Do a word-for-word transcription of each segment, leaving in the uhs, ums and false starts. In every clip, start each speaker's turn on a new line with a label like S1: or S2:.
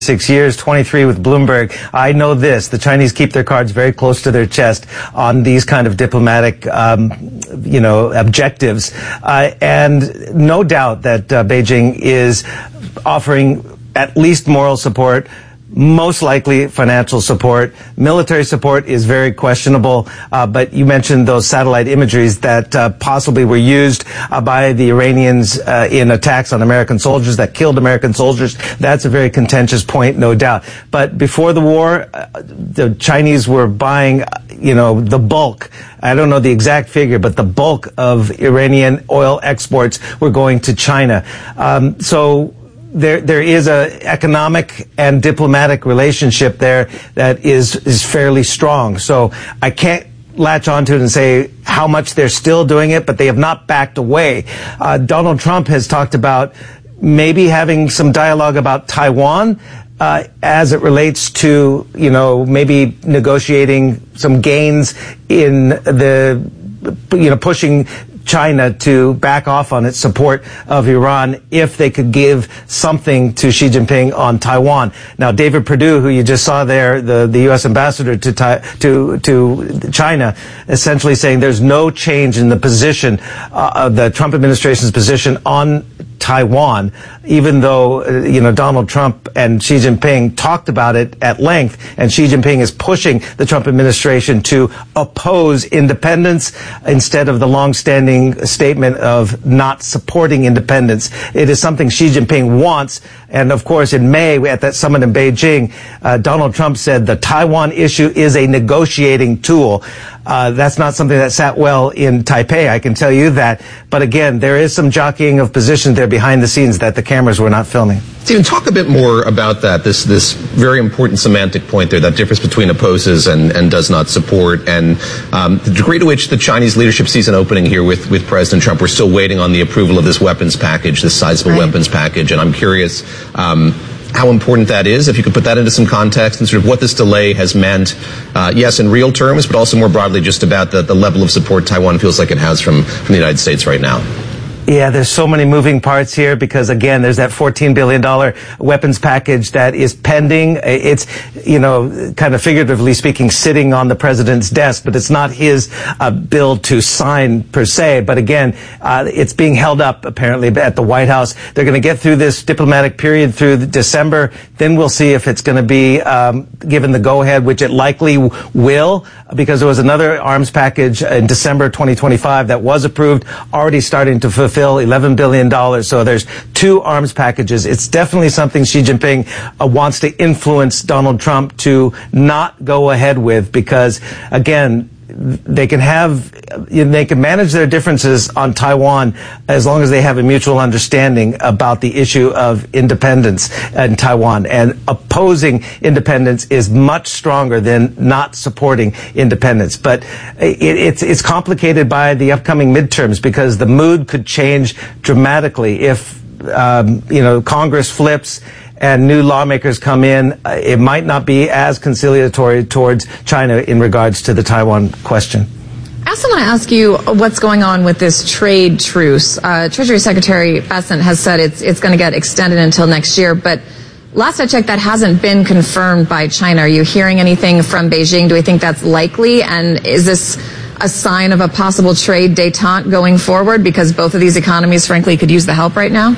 S1: Six years, twenty-three with Bloomberg. I know this. The Chinese keep their cards very close to their chest on these kind of diplomatic, um, you know, objectives. Uh, and no doubt that uh, Beijing is offering at least moral support, most likely financial support. Military support is very questionable, uh, but you mentioned those satellite imageries that uh, possibly were used uh, by the Iranians uh, in attacks on American soldiers that killed American soldiers. That's a very contentious point, no doubt. But before the war, uh, the Chinese were buying, you know, the bulk. I don't know the exact figure, but the bulk of Iranian oil exports were going to China. Um, so There, there is a economic and diplomatic relationship there that is, is fairly strong. So I can't latch onto it and say how much they're still doing it, but they have not backed away. Uh, Donald Trump has talked about maybe having some dialogue about Taiwan, uh, as it relates to, you know, maybe negotiating some gains in the, you know, pushing China to back off on its support of Iran if they could give something to Xi Jinping on Taiwan. Now, David Perdue, who you just saw there, the, the U S ambassador to, to, to China, essentially saying there's no change in the position, uh, of the Trump administration's position on Taiwan, even though, uh, you know, Donald Trump and Xi Jinping talked about it at length, and Xi Jinping is pushing the Trump administration to oppose independence instead of the longstanding statement of not supporting independence. It is something Xi Jinping wants, and of course in May at that summit in Beijing, uh, Donald Trump said the Taiwan issue is a negotiating tool. Uh, that's not something that sat well in Taipei, I can tell you that. But again, there is some jockeying of positions there behind the scenes that the cameras were not filming.
S2: Stephen, talk a bit more about that, this this very important semantic point there, that difference between opposes and, and does not support, and um, the degree to which the Chinese leadership sees an opening here with, with President Trump. We're still waiting on the approval of this weapons package, this sizable right. weapons package, and I'm curious um, how important that is, if you could put that into some context and sort of what this delay has meant, uh, yes, in real terms, but also more broadly just about the, the level of support Taiwan feels like it has from, from the United States right now.
S1: Yeah, there's so many moving parts here because, again, there's that fourteen billion dollars weapons package that is pending. It's, you know, kind of figuratively speaking, sitting on the president's desk, but it's not his uh, bill to sign per se. But again, uh, it's being held up apparently at the White House. They're going to get through this diplomatic period through December. Then we'll see if it's going to be um, given the go-ahead, which it likely will, because there was another arms package in December twenty twenty-five that was approved, already starting to fulfill eleven billion dollars. So there's two arms packages. It's definitely something Xi Jinping uh, wants to influence Donald Trump to not go ahead with, because, again, they can have, they can manage their differences on Taiwan as long as they have a mutual understanding about the issue of independence in Taiwan. And opposing independence is much stronger than not supporting independence. But it, it's, it's complicated by the upcoming midterms, because the mood could change dramatically if, um, you know, Congress flips and new lawmakers come in. It might not be as conciliatory towards China in regards to the Taiwan question.
S3: I also want to ask you what's going on with this trade truce. Uh, Treasury Secretary Bessent has said it's it's going to get extended until next year, but last I checked, that hasn't been confirmed by China. Are you hearing anything from Beijing? Do we think that's likely? And is this a sign of a possible trade détente going forward? Because both of these economies, frankly, could use the help right now.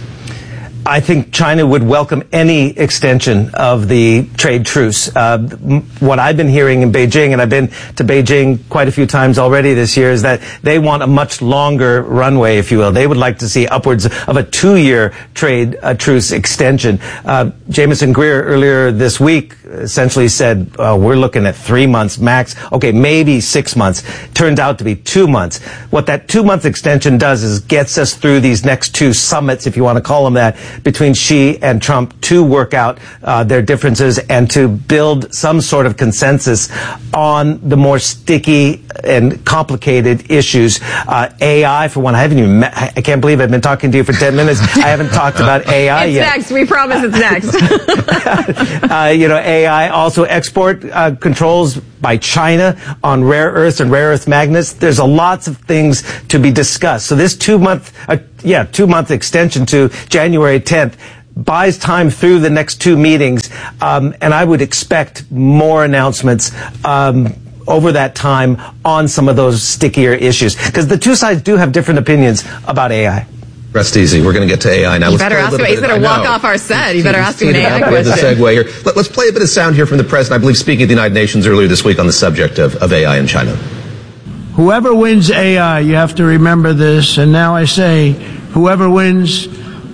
S1: I think China would welcome any extension of the trade truce. Uh, what I've been hearing in Beijing, and I've been to Beijing quite a few times already this year, is that they want a much longer runway, if you will. They would like to see upwards of a two-year trade uh, truce extension. Uh, Jamieson Greer earlier this week essentially said, uh, we're looking at three months max. Okay, maybe six months. Turned out to be two months. What that two-month extension does is gets us through these next two summits, if you want to call them that, between Xi and Trump to work out uh, their differences and to build some sort of consensus on the more sticky and complicated issues. Uh, A I, for one, I haven't even met, I can't believe I've been talking to you for ten minutes. I haven't talked about A I
S3: it's
S1: yet.
S3: It's next. We promise it's next.
S1: uh, you know, A I, also export uh, controls by China on rare earths and rare earth magnets. There's a lots of things to be discussed. So this two month, uh, yeah, two month extension to January tenth buys time through the next two meetings, um, and I would expect more announcements um, over that time on some of those stickier issues. Because the two sides do have different opinions about A I.
S2: Rest easy. We're going to get to A I now.
S3: You
S2: let's
S3: better ask him. He's going to walk off our set. You better ask him an A I question.
S2: The segue here. Let, let's play a bit of sound here from the president, I believe, speaking at the United Nations earlier this week on the subject of, of A I in China.
S4: Whoever wins A I, you have to remember this, and now I say, whoever wins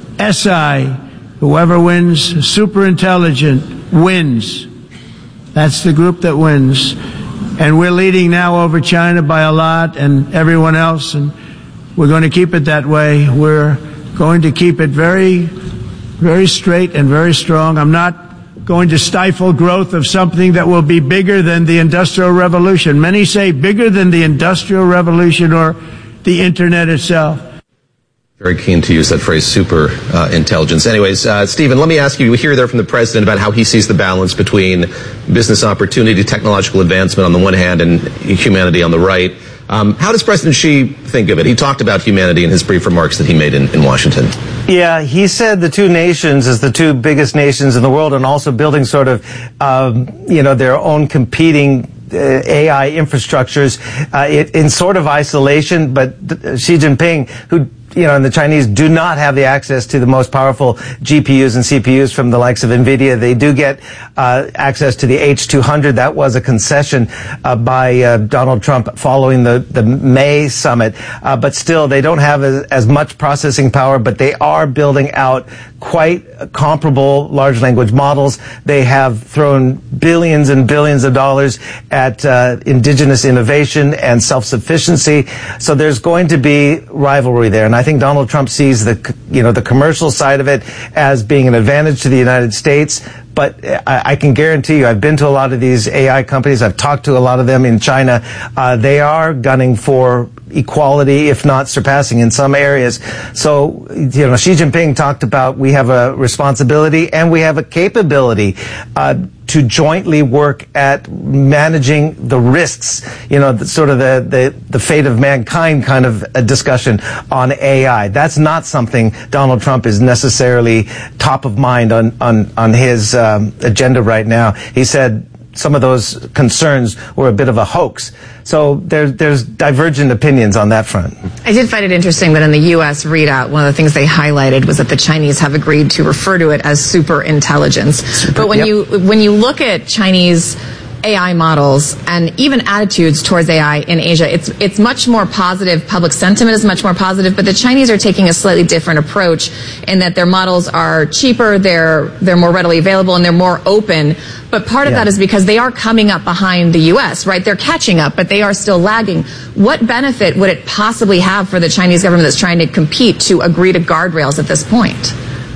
S4: S I, whoever wins superintelligent, wins. That's the group that wins. And we're leading now over China by a lot and everyone else, and we're going to keep it that way. We're going to keep it very, very straight and very strong. I'm not going to stifle growth of something that will be bigger than the Industrial Revolution. Many say bigger than the Industrial Revolution or the Internet itself.
S2: Very keen to use that phrase, super uh, intelligence. Anyways, uh, Stephen, let me ask you, we hear there from the president about how he sees the balance between business opportunity, technological advancement on the one hand, and humanity on the right. Um, how does President Xi think of it? He talked about humanity in his brief remarks that he made in, in Washington.
S1: Yeah, he said the two nations as the two biggest nations in the world, and also building sort of, um, you know, their own competing uh, A I infrastructures uh, it, in sort of isolation. But Xi Jinping, who you know, and the Chinese do not have the access to the most powerful G P Us and C P Us from the likes of NVIDIA. They do get uh, access to the H two hundred. That was a concession uh, by uh, Donald Trump following the, the May summit. Uh, but still, they don't have as, as much processing power, but they are building out quite comparable large language models. They have thrown billions and billions of dollars at uh, indigenous innovation and self-sufficiency. So there's going to be rivalry there. And I think Donald Trump sees the, you know, the commercial side of it as being an advantage to the United States. But I, I can guarantee you, I've been to a lot of these A I companies. I've talked to a lot of them in China. Uh, they are gunning for equality, if not surpassing in some areas. So, you know, Xi Jinping talked about we have a responsibility and we have a capability uh, to jointly work at managing the risks, you know, the, sort of the, the, the fate of mankind kind of a discussion on A I. That's not something Donald Trump is necessarily top of mind on, on, on his um, agenda right now. He said some of those concerns were a bit of a hoax. So there, there's divergent opinions on that front.
S3: I did find it interesting that in the U S readout, one of the things they highlighted was that the Chinese have agreed to refer to it as super intelligence. Super, but when yep. you when you look at Chinese A I models and even attitudes towards A I in Asia, it's it's much more positive. Public sentiment is much more positive, but the Chinese are taking a slightly different approach in that their models are cheaper, they're they're more readily available, and they're more open. But part of yeah. that is because they are coming up behind the U S, right? They're catching up, but they are still lagging. What benefit would it possibly have for the Chinese government that's trying to compete to agree to guardrails at this point?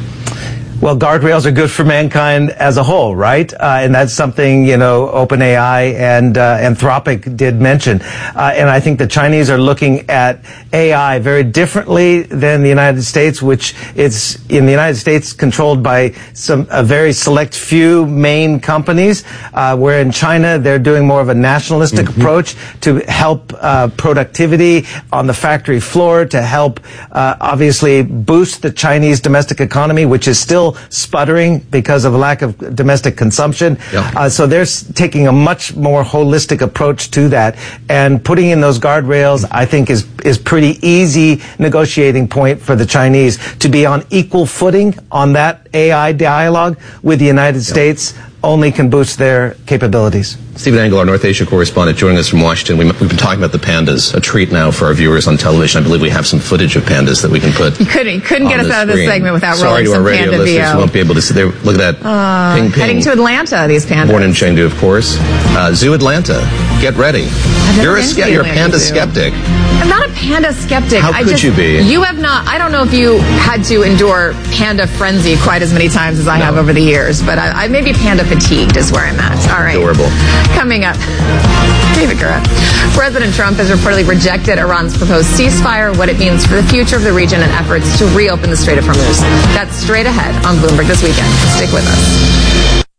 S1: Well, guardrails are good for mankind as a whole, right? Uh, and that's something, you know, OpenAI and uh, Anthropic did mention. Uh, and I think the Chinese are looking at A I very differently than the United States, which is in the United States controlled by some a very select few main companies, uh, where in China they're doing more of a nationalistic mm-hmm. approach to help uh, productivity on the factory floor, to help uh, obviously boost the Chinese domestic economy, which is still sputtering because of a lack of domestic consumption. Yep. Uh, so they're s- taking a much more holistic approach to that, and putting in those guardrails, I think, is is pretty easy negotiating point for the Chinese to be on equal footing on that A I dialogue with the United yep. States. Only can boost their capabilities.
S2: Stephen Angle, our North Asia correspondent, joining us from Washington. We, we've been talking about the pandas, a treat now for our viewers on television. I believe we have some footage of pandas that we can put.
S3: You couldn't, you couldn't get us out of this segment without
S2: Sorry
S3: rolling some
S2: Sorry to our radio
S3: panda
S2: listeners
S3: V O.
S2: who won't be able to see. Look at that.
S3: Uh,
S2: ping, ping.
S3: Heading to Atlanta, these pandas.
S2: Born in Chengdu, of course. Uh, Zoo Atlanta. Get ready. You're a, ske- you're a panda zoo. skeptic.
S3: I'm not a panda skeptic.
S2: How
S3: I
S2: could
S3: just,
S2: you be?
S3: You have not. I don't know if you had to endure panda frenzy quite as many times as I no. have over the years, but I, I maybe panda fatigued is where I'm at. All right.
S2: Adorable.
S3: Coming up, David Gura. President Trump has reportedly rejected Iran's proposed ceasefire, what it means for the future of the region, and efforts to reopen the Strait of Hormuz. That's straight ahead on Bloomberg this weekend. Stick with us.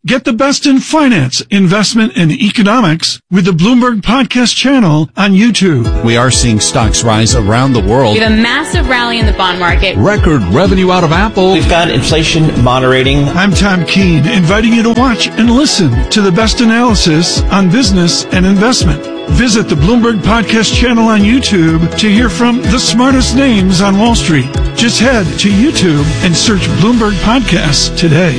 S5: Get the best in finance, investment, and economics with the Bloomberg Podcast channel on YouTube.
S6: We are seeing stocks rise around the world.
S7: We have a massive rally in the bond market.
S6: Record revenue out of Apple.
S8: We've got inflation moderating.
S5: I'm Tom Keene, inviting you to watch and listen to the best analysis on business and investment. Visit the Bloomberg Podcast channel on YouTube to hear from the smartest names on Wall Street. Just head to YouTube and search Bloomberg Podcasts today.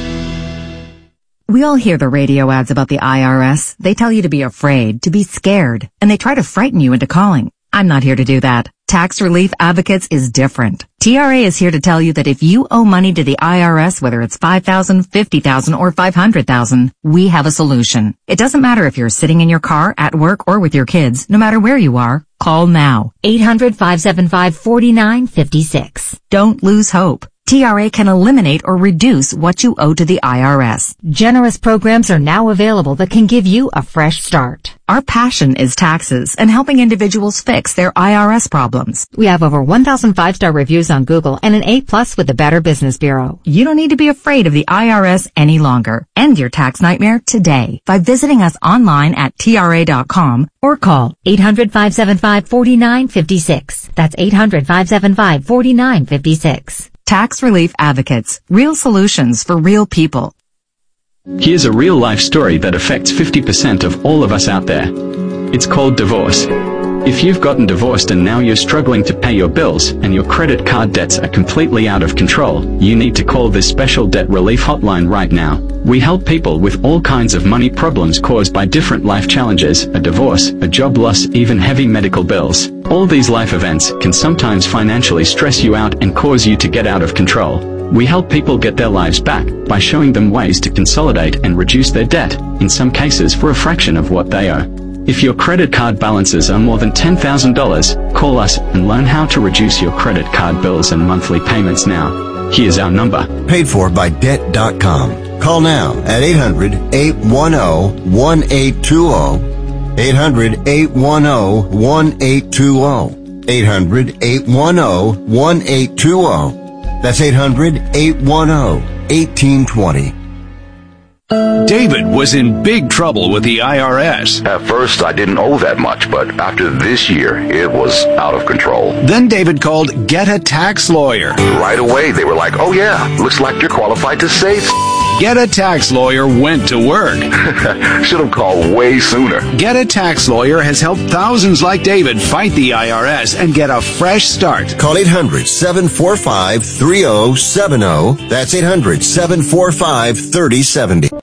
S9: We all hear the radio ads about the I R S. They tell you to be afraid, to be scared, and they try to frighten you into calling. I'm not here to do that. Tax Relief Advocates is different. T R A is here to tell you that if you owe money to the I R S, whether it's five thousand dollars, fifty thousand dollars, or five hundred thousand dollars, we have a solution. It doesn't matter if you're sitting in your car, at work, or with your kids. No matter where you are, call now. eight hundred, five seven five, four nine five six. Don't lose hope. T R A can eliminate or reduce what you owe to the I R S. Generous programs are now available that can give you a fresh start. Our passion is taxes and helping individuals fix their I R S problems. We have over one thousand five-star reviews on Google and an A plus with the Better Business Bureau. You don't need to be afraid of the I R S any longer. End your tax nightmare today by visiting us online at T R A dot com or call eight hundred, five seven five, four nine five six. That's eight hundred, five seven five, four nine five six. Tax Relief Advocates. Real solutions for real people.
S10: Here's a real-life story that affects fifty percent of all of us out there. It's called divorce. If you've gotten divorced and now you're struggling to pay your bills and your credit card debts are completely out of control, you need to call this special debt relief hotline right now. We help people with all kinds of money problems caused by different life challenges, a divorce, a job loss, even heavy medical bills. All these life events can sometimes financially stress you out and cause you to get out of control. We help people get their lives back by showing them ways to consolidate and reduce their debt, in some cases for a fraction of what they owe. If your credit card balances are more than ten thousand dollars, call us and learn how to reduce your credit card bills and monthly payments now. Here's our number.
S11: Paid for by debt dot com. Call now at eight hundred, eight one zero, one eight two zero. eight hundred, eight one zero, one eight two zero. eight hundred, eight one zero, one eight two zero. That's eight hundred, eight one zero, one eight two zero.
S12: David was in big trouble with the I R S.
S13: At first, I didn't owe that much, but after this year, it was out of control.
S12: Then David called Get a Tax Lawyer.
S13: Right away, they were like, oh yeah, looks like you're qualified to save.
S12: Get a Tax Lawyer went to work.
S13: Should have called way sooner.
S12: Get a Tax Lawyer has helped thousands like David fight the I R S and get a fresh start.
S11: Call eight hundred, seven four five, three zero seven zero. That's eight hundred, seven four five, three zero seven zero.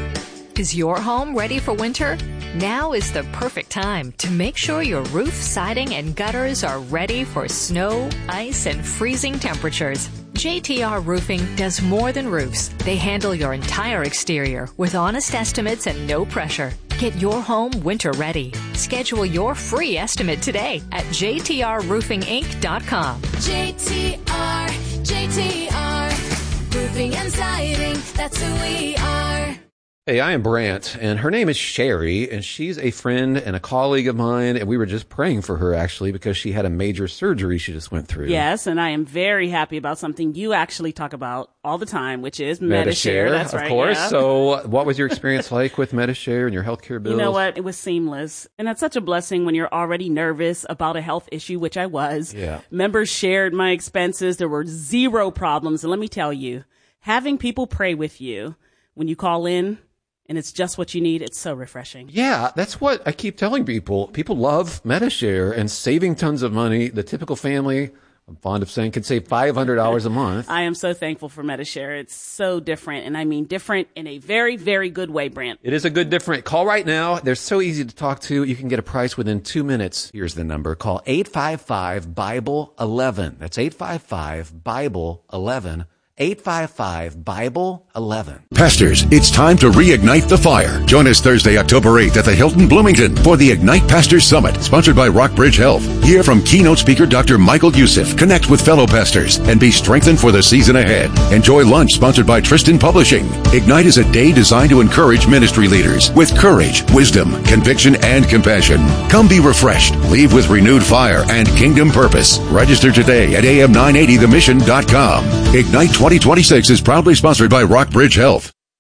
S14: Is your home ready for winter? Now is the perfect time to make sure your roof, siding, and gutters are ready for snow, ice, and freezing temperatures. J T R Roofing does more than roofs. They handle your entire exterior with honest estimates and no pressure. Get your home winter ready. Schedule your free estimate today at J T R roofing inc dot com.
S15: J T R, J T R, Roofing and Siding, that's who we are.
S16: Hey, I am Brant, and her name is Sherry, and she's a friend and a colleague of mine, and we were just praying for her, actually, because she had a major surgery she just went through.
S17: Yes, and I am very happy about something you actually talk about all the time, which is
S16: Medi-Share.
S17: Medi-Share. That's
S16: of
S17: right,
S16: course.
S17: yeah.
S16: So what was your experience like with Medi-Share and your healthcare bills?
S17: You know what? It was seamless, and that's such a blessing when you're already nervous about a health issue, which I was.
S16: Yeah.
S17: Members shared my expenses. There were zero problems, and let me tell you, having people pray with you when you call in, and it's just what you need. It's so refreshing.
S16: Yeah, that's what I keep telling people. People love Medi-Share and saving tons of money. The typical family, I'm fond of saying, can save five hundred dollars a month.
S17: I am so thankful for Medi-Share. It's so different, and I mean different in a very, very good way, Brant.
S16: It is a good different. Call right now. They're so easy to talk to. You can get a price within two minutes. Here's the number. Call eight five five, Bible eleven. That's eight five five, Bible eleven. eight five five, Bible eleven.
S18: Pastors, it's time to reignite the fire. Join us Thursday, October eighth at the Hilton Bloomington for the Ignite Pastors Summit, sponsored by Rockbridge Health. Hear from keynote speaker Doctor Michael Youssef, connect with fellow pastors, and be strengthened for the season ahead. Enjoy lunch sponsored by Tristan Publishing. Ignite is a day designed to encourage ministry leaders with courage, wisdom, conviction, and compassion. Come be refreshed, leave with renewed fire and kingdom purpose. Register today at A M nine eighty the mission dot com. Ignite twenty twenty-six is proudly sponsored by Rockbridge Health.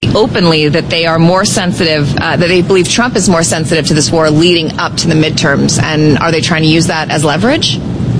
S3: openly that they are more sensitive, uh, that they believe Trump is more sensitive to this war leading up to the midterms. And are they trying to use that as leverage?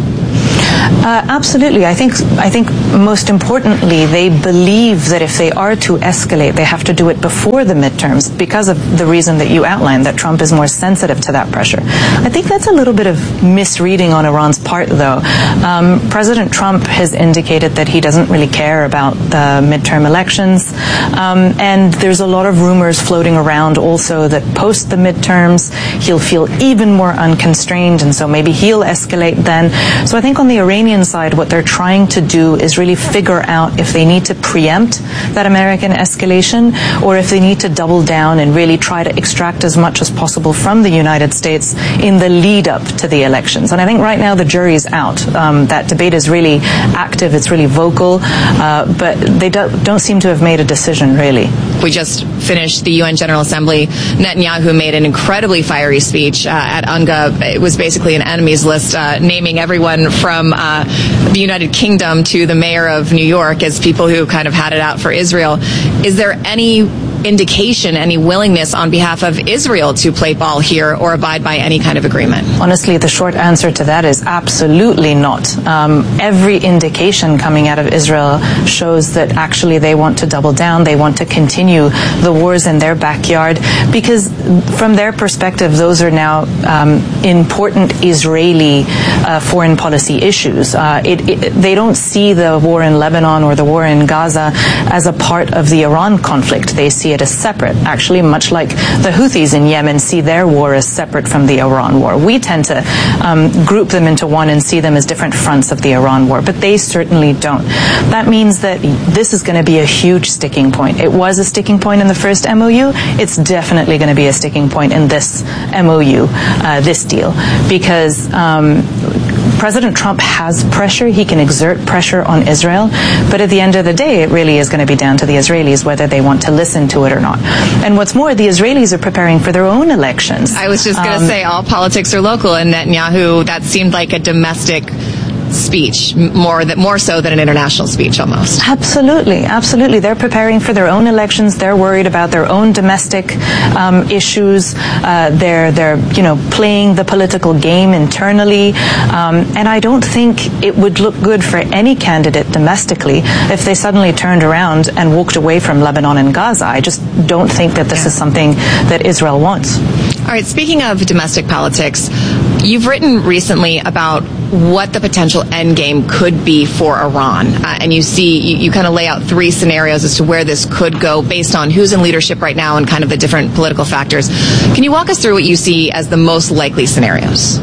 S19: Uh, absolutely. I think I think most importantly, they believe that if they are to escalate, they have to do it before the midterms because of the reason that you outlined, that Trump is more sensitive to that pressure. I think that's a little bit of misreading on Iran's part, though. Um, President Trump has indicated that he doesn't really care about the midterm elections. Um, and there's a lot of rumors floating around also that post the midterms, he'll feel even more unconstrained, and so maybe he'll escalate then. So I think on the Iranian side, what they're trying to do is really figure out if they need to preempt that American escalation or if they need to double down and really try to extract as much as possible from the United States in the lead up to the elections. And I think right now the jury's out. Um, that debate is really active, it's really vocal, uh, but they don't, don't seem to have made a decision, really.
S3: We just finished the U N General Assembly. Netanyahu made an incredibly fiery speech uh, at UNGA. It was basically an enemies list, uh, naming everyone from uh, the United Kingdom to the mayor of New York as people who kind of had it out for Israel. Is there any indication, any willingness on behalf of Israel to play ball here or abide by any kind of agreement?
S19: Honestly, the short answer to that is absolutely not. Um, every indication coming out of Israel shows that actually they want to double down. They want to continue the wars in their backyard because from their perspective, those are now um, important Israeli uh, foreign policy issues. Uh, it, it, they don't see the war in Lebanon or the war in Gaza as a part of the Iran conflict. They see it as separate, actually, much like the Houthis in Yemen see their war as separate from the Iran war. We tend to um, group them into one and see them as different fronts of the Iran war, but they certainly don't. That means that this is going to be a huge sticking point. It was a sticking point in the first M O U. It's definitely going to be a sticking point in this M O U, uh, this deal, because um, President Trump has pressure. He can exert pressure on Israel, but at the end of the day, it really is going to be down to the Israelis whether they want to listen to it or not. And what's more, the Israelis are preparing for their own elections.
S3: I was just going to
S19: um,
S3: say all politics are local, and Netanyahu, that seemed like a domestic speech, more that more so than an international speech almost.
S19: Absolutely, absolutely. They're preparing for their own elections. They're worried about their own domestic um, issues. Uh, they're they're you know playing the political game internally, um, and I don't think it would look good for any candidate domestically if they suddenly turned around and walked away from Lebanon and Gaza. I just don't think that this yeah. is something that Israel wants.
S3: All right, speaking of domestic politics, you've written recently about what the potential end game could be for Iran. Uh, and you see, you, you kind of lay out three scenarios as to where this could go based on who's in leadership right now and kind of the different political factors. Can you walk us through what you see as the most likely scenarios?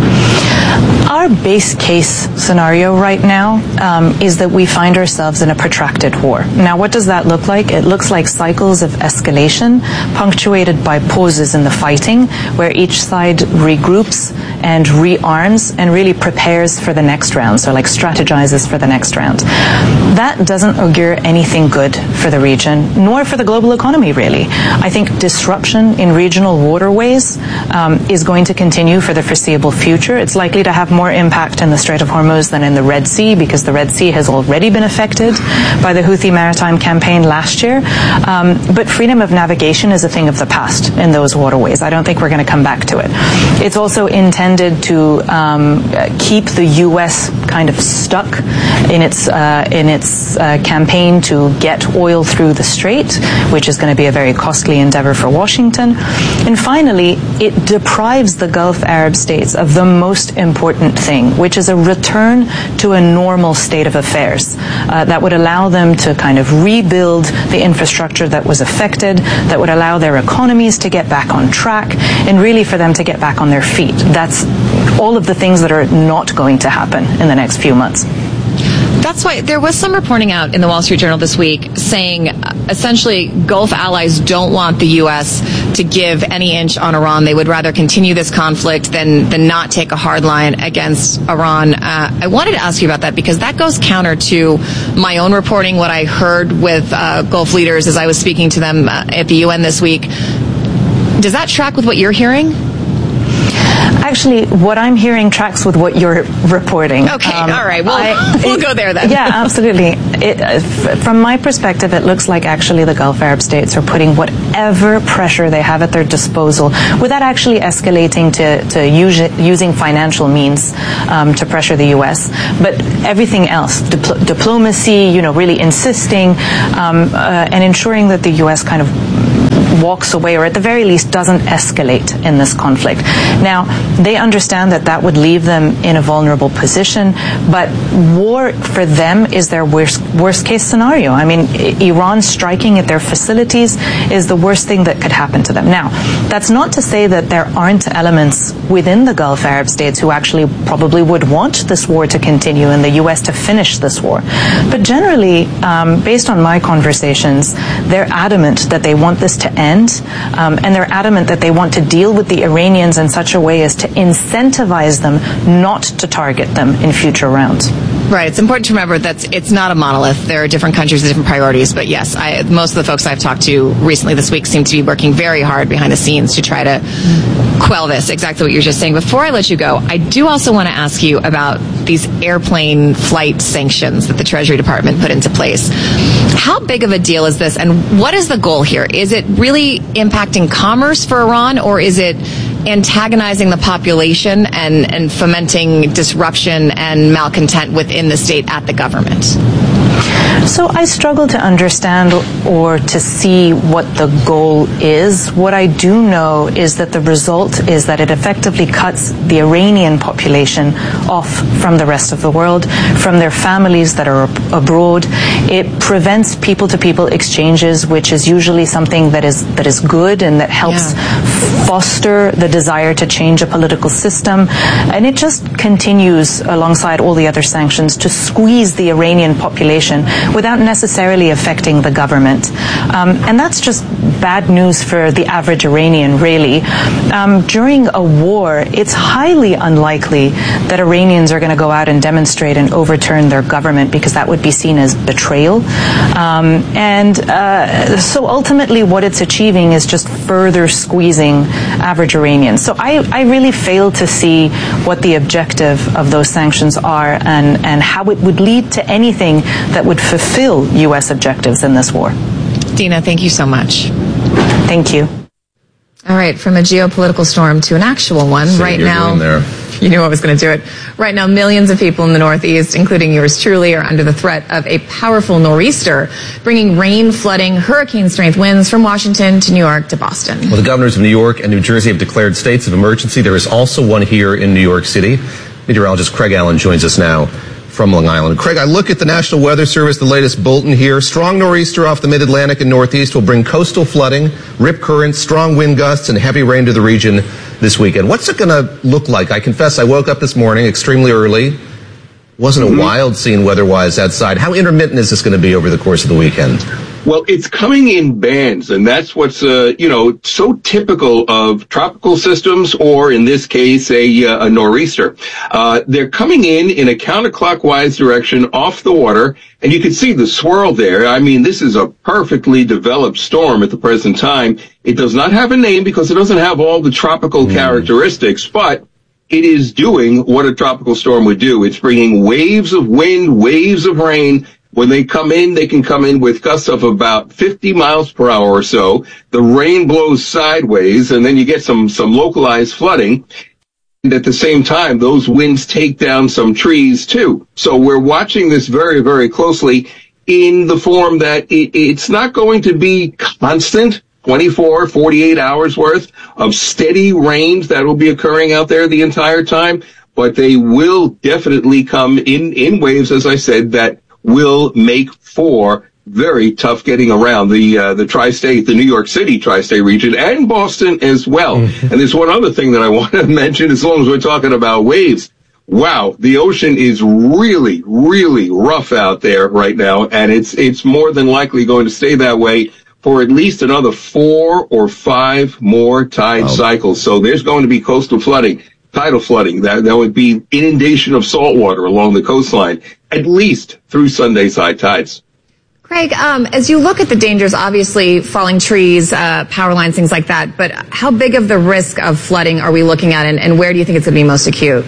S19: Our base case scenario right now um, is that we find ourselves in a protracted war. Now, what does that look like? It looks like cycles of escalation punctuated by pauses in the fighting, where each side regroups and rearms and really prepares for the next round, so like strategizes for the next round. That doesn't augure anything good for the region, nor for the global economy, really. I think disruption in regional waterways um, is going to continue for the foreseeable future. It's likely to have more impact in the Strait of Hormuz than in the Red Sea, because the Red Sea has already been affected by the Houthi maritime campaign last year. Um, but freedom of navigation is a thing of the past in those waterways. I don't think we're going to come back to it. It's also intended to um, keep the U S kind of stuck in its uh, in its uh, campaign to get oil through the strait, which is going to be a very costly endeavor for Washington. And finally, it deprives the Gulf Arab states of the most important thing, which is a return to a normal state of affairs uh, that would allow them to kind of rebuild the infrastructure that was affected, that would allow their economies to get back on track, and really for them to get back on their feet. That's all of the things that are not going to happen in the next few months.
S3: That's why there was some reporting out in the Wall Street Journal this week saying uh, essentially Gulf allies don't want the U S to give any inch on Iran. They would rather continue this conflict than, than not take a hard line against Iran. Uh, I wanted to ask you about that because that goes counter to my own reporting, what I heard with uh, Gulf leaders as I was speaking to them uh, at the U N this week. Does that track with what you're hearing?
S19: Actually, what I'm hearing tracks with what you're reporting.
S3: Okay,
S19: Um,
S3: all right. Well,
S19: I-
S3: we'll
S19: it-
S3: go there then.
S19: Yeah, absolutely. It, uh, f- from my perspective, it looks like actually the Gulf Arab states are putting whatever pressure they have at their disposal without actually escalating to, to use, using financial means um, to pressure the U S. But everything else, dipl- diplomacy, you know, really insisting um, uh, and ensuring that the U S kind of walks away, or at the very least doesn't escalate in this conflict. Now, they understand that that would leave them in a vulnerable position, but war for them is their worst, worst case scenario. I mean, I- Iran striking at their facilities is the worst thing that could happen to them. Now, that's not to say that there aren't elements within the Gulf Arab states who actually probably would want this war to continue and the U S to finish this war. But generally, um, based on my conversations, they're adamant that they want this to end, um, and they're adamant that they want to deal with the Iranians in such a way as to incentivize them not to target them in future rounds.
S3: Right. It's important to remember that it's not a monolith. There are different countries with different priorities. But yes, I, most of the folks I've talked to recently this week seem to be working very hard behind the scenes to try to quell this. Exactly what you're just saying. Before I let you go, I do also want to ask you about these airplane flight sanctions that the Treasury Department put into place. How big of a deal is this, and what is the goal here? Is it really impacting commerce for Iran, or is it antagonizing the population and, and fomenting disruption and malcontent within the state at the government?
S19: So I struggle to understand or to see what the goal is. What I do know is that the result is that it effectively cuts the Iranian population off from the rest of the world, from their families that are ab- abroad. It prevents people-to-people exchanges, which is usually something that is that is good and that helps yeah. foster the desire to change a political system. And it just continues alongside all the other sanctions to squeeze the Iranian population without necessarily affecting the government. Um, and that's just bad news for the average Iranian, really. Um, during a war, it's highly unlikely that Iranians are going to go out and demonstrate and overturn their government, because that would be seen as betrayal. Um, and uh, so ultimately what it's achieving is just further squeezing average Iranians. So I, I really fail to see what the objective of those sanctions are, and, and how it would lead to anything that would fulfill U S objectives in this war.
S3: Dina, thank you so much.
S19: Thank you.
S3: All right, from a geopolitical storm to an actual one.
S2: See
S3: right
S2: you're
S3: now,
S2: doing there.
S3: You knew I was going to do it. Right now, millions of people in the Northeast, including yours truly, are under the threat of a powerful nor'easter, bringing rain, flooding, hurricane-strength winds from Washington to New York to Boston.
S2: Well, the governors of New York and New Jersey have declared states of emergency. There is also one here in New York City. Meteorologist Craig Allen joins us now from Long Island. Craig, I look at the National Weather Service, the latest bulletin here. Strong nor'easter off the mid-Atlantic and Northeast will bring coastal flooding, rip currents, strong wind gusts, and heavy rain to the region this weekend. What's it going to look like? I confess I woke up this morning extremely early. Wasn't mm-hmm. a wild scene weather-wise outside. How intermittent is this going to be over the course of the weekend?
S20: Well, it's coming in bands, and that's what's, uh, you know, so typical of tropical systems, or in this case, a, uh, a nor'easter. Uh, they're coming in in a counterclockwise direction off the water, and you can see the swirl there. I mean, this is a perfectly developed storm at the present time. It does not have a name because it doesn't have all the tropical mm. characteristics, but it is doing what a tropical storm would do. It's bringing waves of wind, waves of rain. When they come in, they can come in with gusts of about fifty miles per hour or so. The rain blows sideways, and then you get some, some localized flooding. And at the same time, those winds take down some trees too. So we're watching this very, very closely in the form that it, it's not going to be constant, twenty-four, forty-eight hours worth of steady rains that will be occurring out there the entire time. But they will definitely come in, in waves, as I said, that will make for very tough getting around the uh, the tri-state, the New York City tri-state region, and Boston as well. Mm-hmm. And there's one other thing that I want to mention, as long as we're talking about waves. Wow, the ocean is really, really rough out there right now, and it's it's more than likely going to stay that way for at least another four or five more tide wow. cycles. So there's going to be coastal flooding, tidal flooding. That, that would be inundation of salt water along the coastline, at least through Sunday's high tides.
S3: Craig, um, as you look at the dangers, obviously falling trees, uh, power lines, things like that, but how big of the risk of flooding are we looking at, and, and where do you think it's going to be most acute?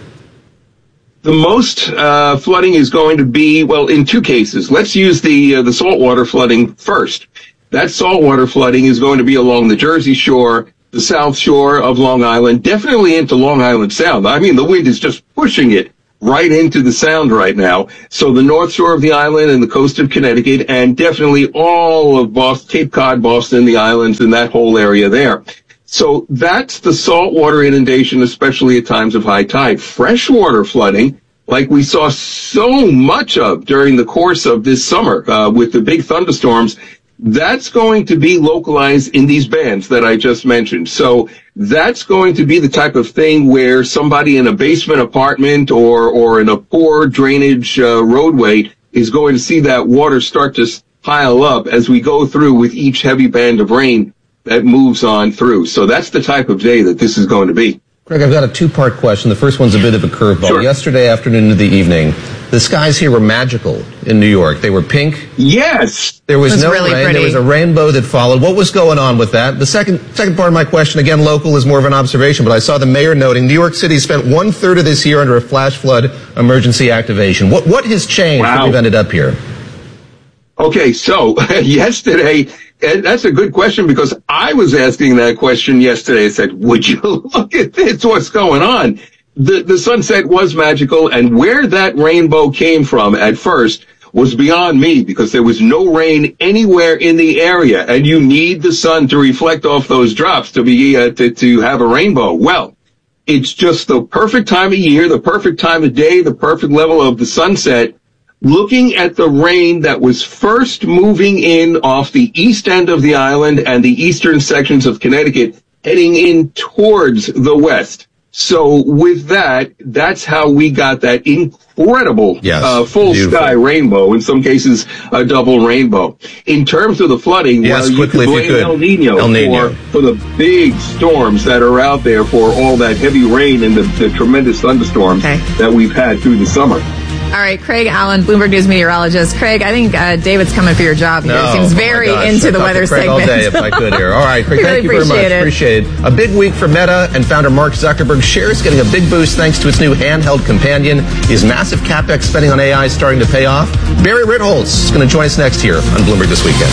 S20: The most uh, flooding is going to be, well, in two cases. Let's use the uh, the saltwater flooding first. That saltwater flooding is going to be along the Jersey Shore, the South Shore of Long Island, definitely into Long Island Sound. I mean, the wind is just pushing it right into the Sound right now. So the North Shore of the island and the coast of Connecticut, and definitely all of Boston, Cape Cod, Boston, the islands, and that whole area there. So that's the saltwater inundation, especially at times of high tide. Freshwater flooding, like we saw so much of during the course of this summer uh, with the big thunderstorms, that's going to be localized in these bands that I just mentioned. So that's going to be the type of thing where somebody in a basement apartment or, or in a poor drainage uh, roadway is going to see that water start to pile up as we go through with each heavy band of rain that moves on through. So that's the type of day that this is going to be.
S2: Greg, I've got a two-part question. The first one's a bit of a curveball.
S20: Sure.
S2: Yesterday afternoon into the evening, the skies here were magical in New York. They were pink.
S20: Yes.
S2: There was,
S3: It was
S2: no
S3: really
S2: rain.
S3: pretty.
S2: There was a rainbow that followed. What was going on with that? The second second part of my question, again, local, is more of an observation, but I saw the mayor noting New York City spent one-third of this year under a flash flood emergency activation. What, what has changed
S20: Wow.
S2: that we've ended up here?
S20: Okay, so yesterday, and that's a good question because I was asking that question yesterday. I said, would you look at this? What's going on? The, the sunset was magical, and where that rainbow came from at first was beyond me because there was no rain anywhere in the area, and you need the sun to reflect off those drops to be uh, to, to have a rainbow. Well, it's just the perfect time of year, the perfect time of day, the perfect level of the sunset. Looking at the rain that was first moving in off the east end of the island and the eastern sections of Connecticut, heading in towards the west. So with that, that's how we got that incredible
S2: Yes,
S20: uh, full
S2: beautiful.
S20: sky rainbow, in some cases a double rainbow. In terms of the flooding,
S2: Yes,
S20: well,
S2: quickly,
S20: you
S2: if
S20: could
S2: you
S20: blame
S2: could.
S20: El Nino,
S2: El Nino.
S20: For, for the big storms that are out there, for all that heavy rain and the, the tremendous thunderstorms
S3: Okay.
S20: that we've had through the summer.
S3: All right, Craig Allen, Bloomberg News meteorologist. Craig, I think uh, David's coming for your job here.
S2: No,
S3: Seems
S2: oh my
S3: very
S2: gosh,
S3: into
S2: I'd
S3: the
S2: talk
S3: weather
S2: to Craig
S3: segment.
S2: all day if I could here. All right, Craig,
S3: We
S2: thank
S3: really
S2: you very much.
S3: appreciate it.
S2: Appreciate it. A big week for Meta and founder Mark Zuckerberg. Shares getting a big boost thanks to its new handheld companion. Is massive capex spending on A I starting to pay off? Barry Ritholtz is going to join us next here on Bloomberg This Weekend.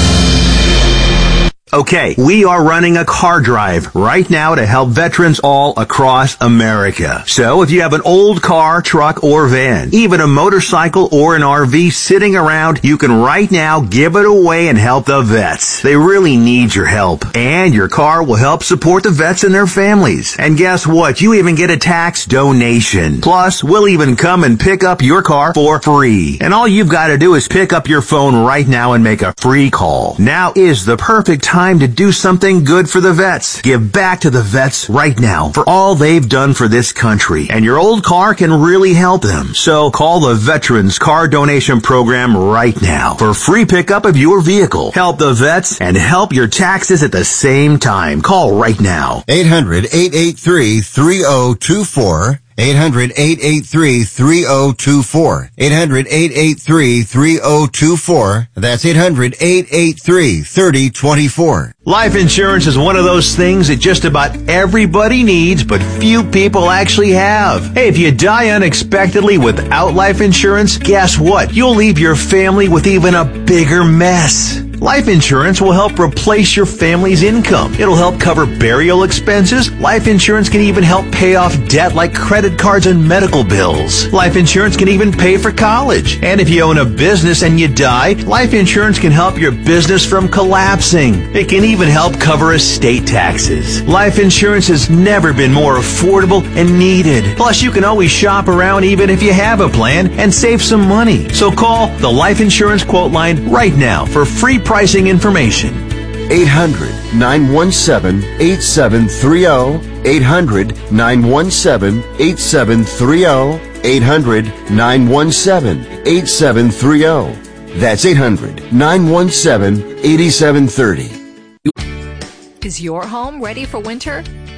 S21: Okay, we are running a car drive right now to help veterans all across America. So if you have an old car, truck, or van, even a motorcycle or an R V sitting around, you can right now give it away and help the vets. They really need your help. And your car will help support the vets and their families. And guess what? You even get a tax donation. Plus, we'll even come and pick up your car for free. And all you've got to do is pick up your phone right now and make a free call. Now is the perfect time to do something good for the vets. Give back to the vets right now for all they've done for this country. And your old car can really help them. So call the Veterans Car Donation Program right now for free pickup of your vehicle. Help the vets and help your taxes at the same time. Call right now.
S11: eight hundred, eight eight three, three oh two four. eight hundred, eight eight three, three oh two four. eight hundred, eight eight three, three oh two four. That's eight hundred, eight eight three, three oh two four.
S21: Life insurance is one of those things that just about everybody needs, but few people actually have. Hey, if you die unexpectedly without life insurance, guess what? You'll leave your family with even a bigger mess. Life insurance will help replace your family's income. It'll help cover burial expenses. Life insurance can even help pay off debt like credit cards and medical bills. Life insurance can even pay for college. And if you own a business and you die, life insurance can help your business from collapsing. It can even help cover estate taxes. Life insurance has never been more affordable and needed. Plus, you can always shop around even if you have a plan and save some money. So call the Life Insurance Quote Line right now for free pricing information.
S11: eight hundred, nine one seven, eight seven three oh. eight hundred, nine one seven, eight seven three oh. eight hundred, nine one seven, eight seven three oh. That's eight hundred, nine one seven, eight seven three oh.
S14: Is your home ready for winter?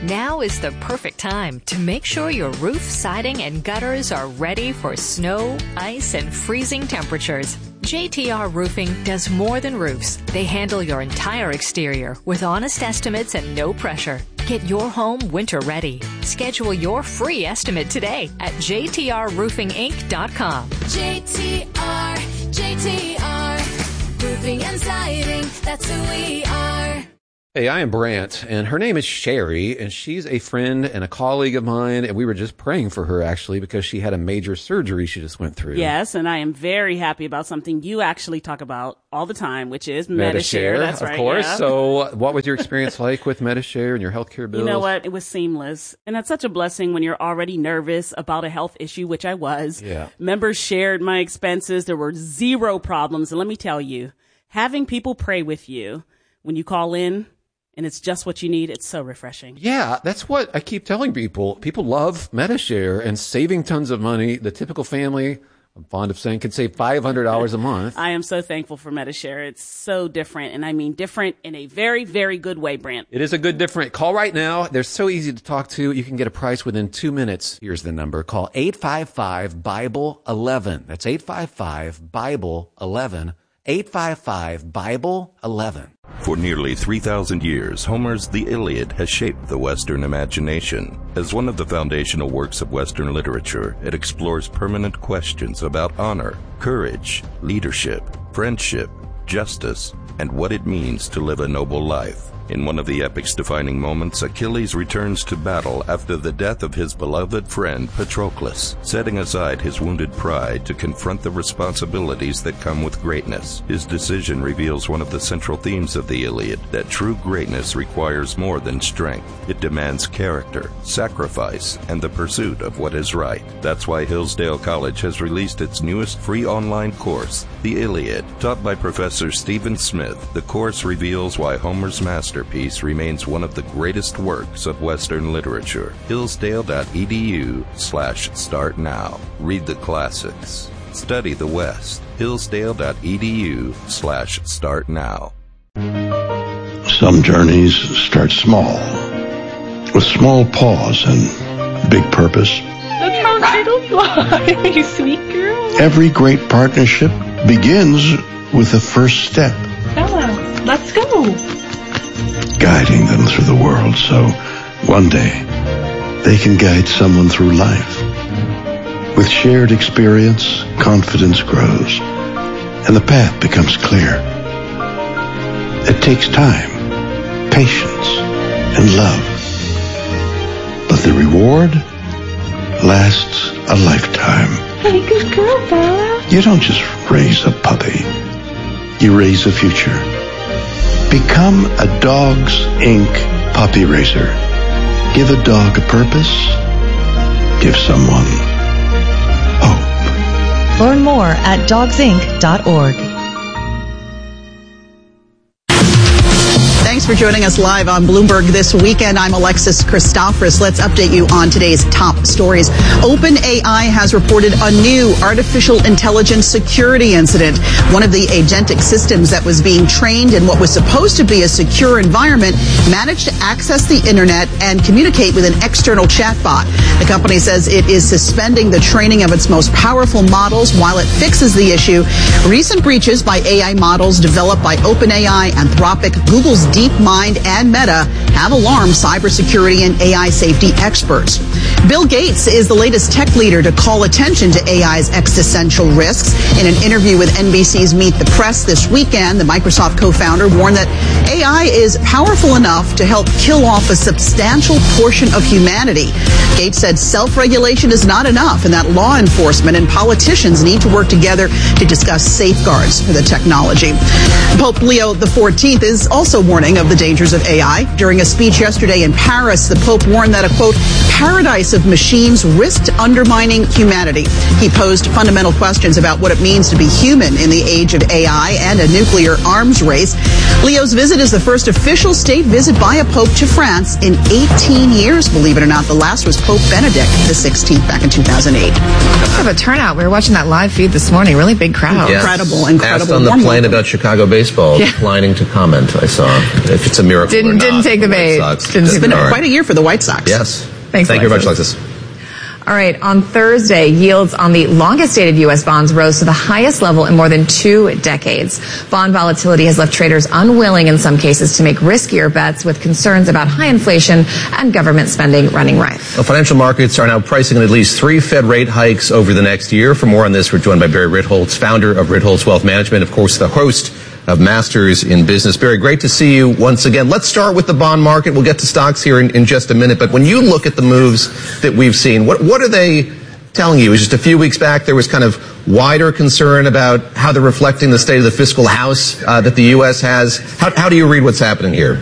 S14: Now is the perfect time to make sure your roof, siding, and gutters are ready for snow, ice, and freezing temperatures. J T R Roofing does more than roofs. They handle your entire exterior with honest estimates and no pressure. Get your home winter ready. Schedule your free estimate today at j t r roofing inc dot com.
S15: J T R, J T R, roofing and siding, that's who we are.
S16: Hey, I am Brant, and her name is Sherry, and she's a friend and a colleague of mine, and we were just praying for her, actually, because she had a major surgery she just went through.
S17: Yes, and I am very happy about something you actually talk about all the time, which is
S16: MediShare.
S17: MediShare. That's
S16: of
S17: right,
S16: course.
S17: yeah.
S16: So what was your experience like with MediShare and your healthcare bills?
S17: You know what? It was seamless. And that's such a blessing when you're already nervous about a health issue, which I was.
S16: Yeah.
S17: Members shared my expenses. There were zero problems. And let me tell you, having people pray with you when you call in, and it's just what you need, it's so refreshing.
S16: Yeah, that's what I keep telling people. People love MediShare and saving tons of money. The typical family, I'm fond of saying, can save five hundred dollars a month.
S17: I am so thankful for MediShare. It's so different, and I mean different in a very, very good way, Brant.
S16: It is a good different. Call right now. They're so easy to talk to. You can get a price within two minutes. Here's the number. Call eight five five, Bible eleven. That's eight five five, Bible eleven. eight five five, Bible eleven.
S4: For nearly three thousand years, Homer's The Iliad has shaped the Western imagination. As one of the foundational works of Western literature, it explores permanent questions about honor, courage, leadership, friendship, justice, and what it means to live a noble life. In one of the epic's defining moments, Achilles returns to battle after the death of his beloved friend Patroclus, setting aside his wounded pride to confront the responsibilities that come with greatness. His decision reveals one of the central themes of the Iliad, that true greatness requires more than strength. It demands character, sacrifice, and the pursuit of what is right. That's why Hillsdale College has released its newest free online course, The Iliad. Taught by Professor Stephen Smith, the course reveals why Homer's masterpiece remains one of the greatest works of Western literature. Hillsdale.edu slash start now. Read the classics. Study the West. Hillsdale.edu slash start now.
S22: Some journeys start small, with small pause and big purpose.
S23: Look how little you are, you sweet girl.
S22: Every great partnership begins with the first step.
S23: Bella, let's go.
S22: Guiding them through the world so one day they can guide someone through life. With shared experience, confidence grows, and the path becomes clear. It takes time, patience, and love. But the reward lasts a lifetime.
S23: Hey, good girl, Bella.
S22: You don't just raise a puppy. You raise a future. Become a Dogs Incorporated puppy raiser. Give a dog a purpose. Give someone hope.
S24: Learn more at dogs inc dot org.
S25: Thanks for joining us live on Bloomberg this weekend. I'm Alexis Christophorous. Let's update you on today's top stories. OpenAI has reported a new artificial intelligence security incident. One of the agentic systems that was being trained in what was supposed to be a secure environment managed to access the internet and communicate with an external chatbot. The company says it is suspending the training of its most powerful models while it fixes the issue. Recent breaches by A I models developed by OpenAI, Anthropic, Google's DeepMind, and Meta have alarmed cybersecurity and A I safety experts. Bill Gates is the latest tech leader to call attention to A I's existential risks. In an interview with N B C's Meet the Press this weekend, the Microsoft co-founder warned that A I is powerful enough to help kill off a substantial portion of humanity. Gates said self-regulation is not enough and that law enforcement and politicians need to work together to discuss safeguards for the technology. Pope Leo the fourteenth is also warning of the dangers of A I. During a speech yesterday in Paris, the Pope warned that a, quote, paradise of machines risked undermining humanity. He posed fundamental questions about what it means to be human in the age of A I and a nuclear arms race. Leo's visit is the first official state visit by a pope to France in eighteen years, believe it or not. The last was Pope Benedict the sixteenth back in two thousand eight.
S3: Have a turnout. We were watching that live feed this morning. Really big crowd.
S2: Yes.
S25: Incredible, incredible.
S2: Asked on the
S25: Warm
S2: plane
S25: welcome.
S2: about Chicago baseball,
S3: Yeah.
S2: declining to comment. I saw if it's a miracle or
S3: Didn't
S2: not.
S3: didn't take the Bay didn't
S25: It's been
S3: do
S25: quite a year for the White Sox.
S2: Yes.
S3: Thanks,
S2: Thank you very much,
S3: Alexis.
S2: Alexis.
S3: All right, on Thursday, yields on the longest dated U S bonds rose to the highest level in more than two decades. Bond volatility has left traders unwilling in some cases to make riskier bets with concerns about high inflation and government spending running rife.
S2: Well, financial markets are now pricing in at least three Fed rate hikes over the next year. For more on this, we're joined by Barry Ritholtz, founder of Ritholtz Wealth Management, of course, the host of Masters in Business. Barry, great to see you once again. Let's start with the bond market. We'll get to stocks here in, in just a minute. But when you look at the moves that we've seen, what, what are they telling you? Just a few weeks back, there was kind of wider concern about how they're reflecting the state of the fiscal house uh, that the U S has. How, how do you read what's happening here?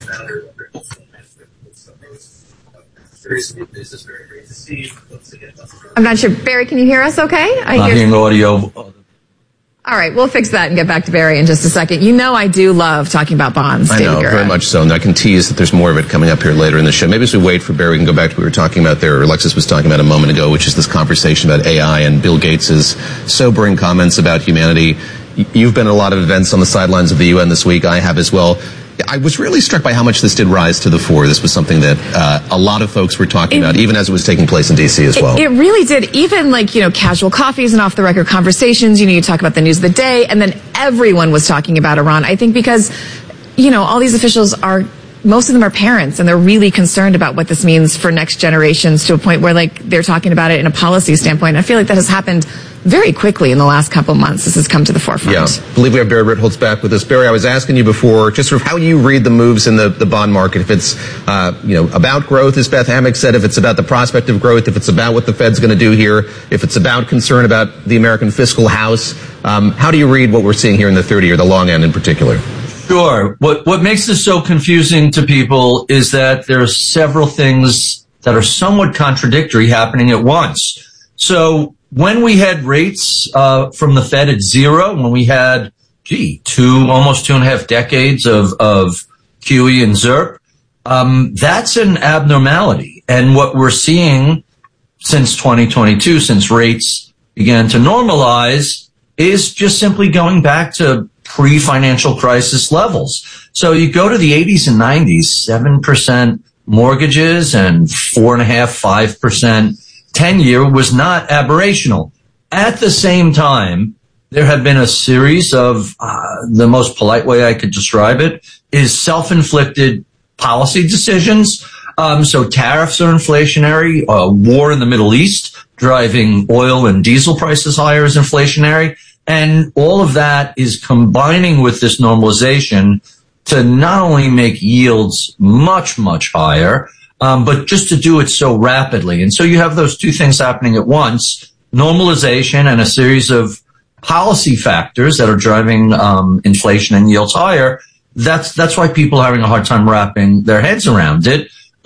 S3: I'm not sure. Barry, can you hear us okay? I
S1: Not
S3: hear
S1: hearing audio.
S3: All right, we'll fix that and get back to Barry in just a second. You know I do love talking about bonds,
S2: I
S3: David
S2: know,
S3: Gura.
S2: very much so. And I can tease that there's more of it coming up here later in the show. Maybe as we wait for Barry, we can go back to what we were talking about there, or Alexis was talking about a moment ago, which is this conversation about A I and Bill Gates' sobering comments about humanity. You've been at a lot of events on the sidelines of the U N this week. I have as well. I was really struck by how much this did rise to the fore. This was something that uh, a lot of folks were talking it, about, even as it was taking place in D C as well.
S3: It, it really did. Even like, you know, casual coffees and off-the-record conversations, you know, you talk about the news of the day, and then everyone was talking about Iran. I think because, you know, all these officials are, most of them are parents, and they're really concerned about what this means for next generations to a point where, like, they're talking about it in a policy standpoint. I feel like that has happened very quickly in the last couple of months. This has come to the forefront.
S2: Yeah. I believe we have Barry Ritholtz back with us. Barry, I was asking you before just sort of how you read the moves in the, the bond market. If it's, uh, you know, about growth, as Beth Hammack said, if it's about the prospect of growth, if it's about what the Fed's going to do here, if it's about concern about the American fiscal house, um, how do you read what we're seeing here in the thirty or the long end in particular?
S1: Sure. What, what makes this so confusing to people is that there are several things that are somewhat contradictory happening at once. So, when we had rates uh from the Fed at zero, when we had, gee, two, almost two and a half decades of, of Q E and ZIRP, um, that's an abnormality. And what we're seeing since twenty twenty-two, since rates began to normalize, is just simply going back to pre-financial crisis levels. So you go to the eighties and nineties, seven percent mortgages and four and a half, five percent ten-year was not aberrational. At the same time, there have been a series of, uh, the most polite way I could describe it is self-inflicted policy decisions. Um, so tariffs are inflationary, uh, war in the Middle East driving oil and diesel prices higher is inflationary. And all of that is combining with this normalization to not only make yields much, much higher, Um, but just to do it so rapidly. And so you have those two things happening at once, normalization and a series of policy factors that are driving um, inflation and yields higher. That's that's why people are having a hard time wrapping their heads around it,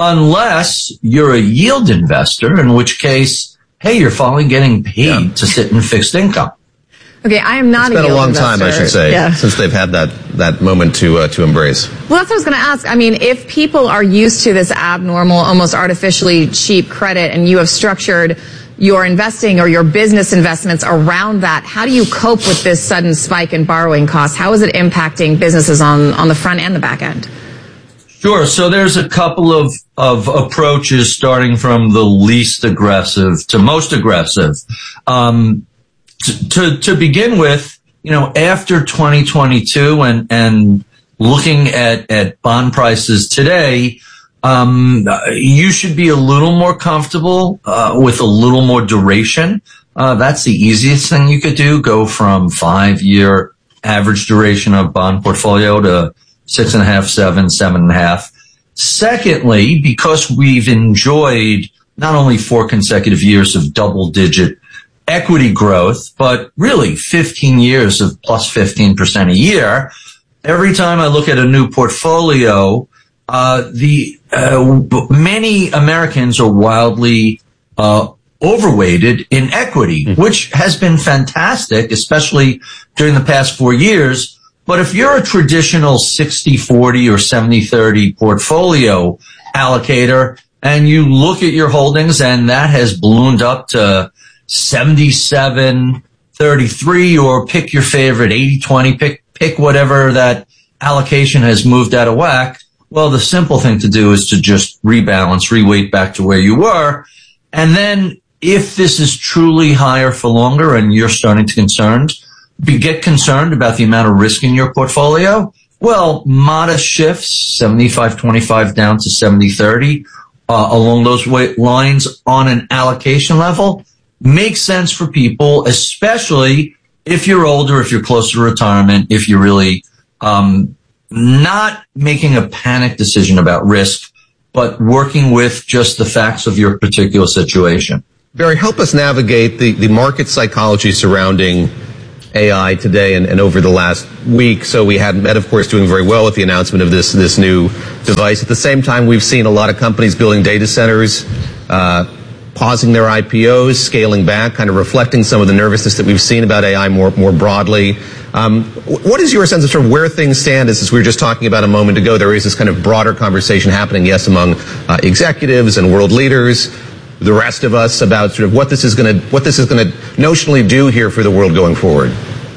S1: unless you're a yield investor, in which case, hey, you're finally getting paid yeah. to sit in fixed income.
S3: Okay, I am not
S2: it's
S3: a
S2: been a long
S3: investor.
S2: time, I should say,
S3: yeah.
S2: since they've had that, that moment to uh, to embrace.
S3: Well, that's what I was going to ask. I mean, if people are used to this abnormal, almost artificially cheap credit, and you have structured your investing or your business investments around that, how do you cope with this sudden spike in borrowing costs? How is it impacting businesses on, on the front and the back end?
S1: Sure. So there's a couple of, of approaches, starting from the least aggressive to most aggressive. Um, To, to, to begin with, you know, after twenty twenty-two and, and looking at, at bond prices today, um, you should be a little more comfortable, uh, with a little more duration. Uh, that's the easiest thing you could do. Go from five year average duration of bond portfolio to six and a half, seven, seven and a half. Secondly, because we've enjoyed not only four consecutive years of double digit equity growth, but really fifteen years of plus fifteen percent a year. Every time I look at a new portfolio, uh, the, uh, many Americans are wildly, uh, overweighted in equity, mm-hmm. which has been fantastic, especially during the past four years. But if you're a traditional sixty forty or seventy thirty portfolio allocator and you look at your holdings and that has ballooned up to seventy-seven thirty-three, or pick your favorite eighty twenty, pick, pick whatever that allocation has moved out of whack. Well, the simple thing to do is to just rebalance, reweight back to where you were. And then if this is truly higher for longer and you're starting to concerned, be, get concerned about the amount of risk in your portfolio. Well, modest shifts, seventy-five twenty-five down to seventy thirty, uh, along those lines on an allocation level makes sense for people, especially if you're older, if you're close to retirement, if you're really um not making a panic decision about risk, but working with just the facts of your particular situation.
S2: Barry, help us navigate the, the market psychology surrounding A I today and, and over the last week. So we had Meta, of course, doing very well with the announcement of this this new device. At the same time, we've seen a lot of companies building data centers, uh, pausing their I P Os, scaling back, kind of reflecting some of the nervousness that we've seen about A I more more broadly. Um, what is your sense of sort of where things stand? As we were just talking about a moment ago, there is this kind of broader conversation happening, yes, among uh, executives and world leaders, the rest of us, about sort of what this is going to what this is going to notionally do here for the world going forward.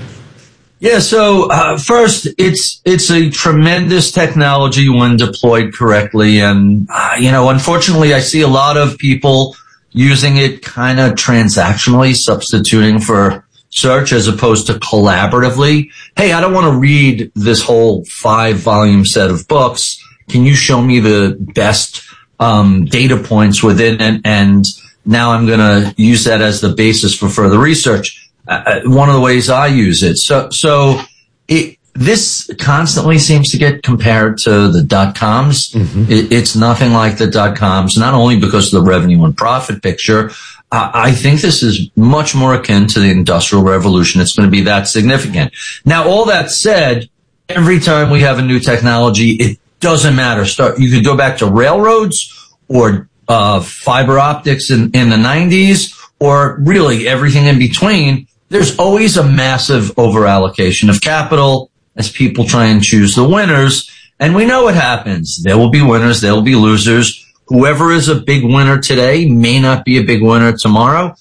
S1: Yeah, so uh, first, it's it's a tremendous technology when deployed correctly, and uh, you know, unfortunately, I see a lot of people using it kind of transactionally, substituting for search as opposed to collaboratively. Hey, I don't want to read this whole five volume set of books. Can you show me the best um data points within it? And now I'm going to use that as the basis for further research. Uh, one of the ways I use it. So, so it, this constantly seems to get compared to the dot-coms. Mm-hmm. It, it's nothing like the dot-coms, not only because of the revenue and profit picture. Uh, I think this is much more akin to the Industrial Revolution. It's going to be that significant. Now, all that said, every time we have a new technology, it doesn't matter. Start, you could go back to railroads or uh fiber optics in, in the nineties, or really everything in between. There's always a massive overallocation of capital as people try and choose the winners. And we know what happens. There will be winners. There will be losers. Whoever is a big winner today may not be a big winner tomorrow.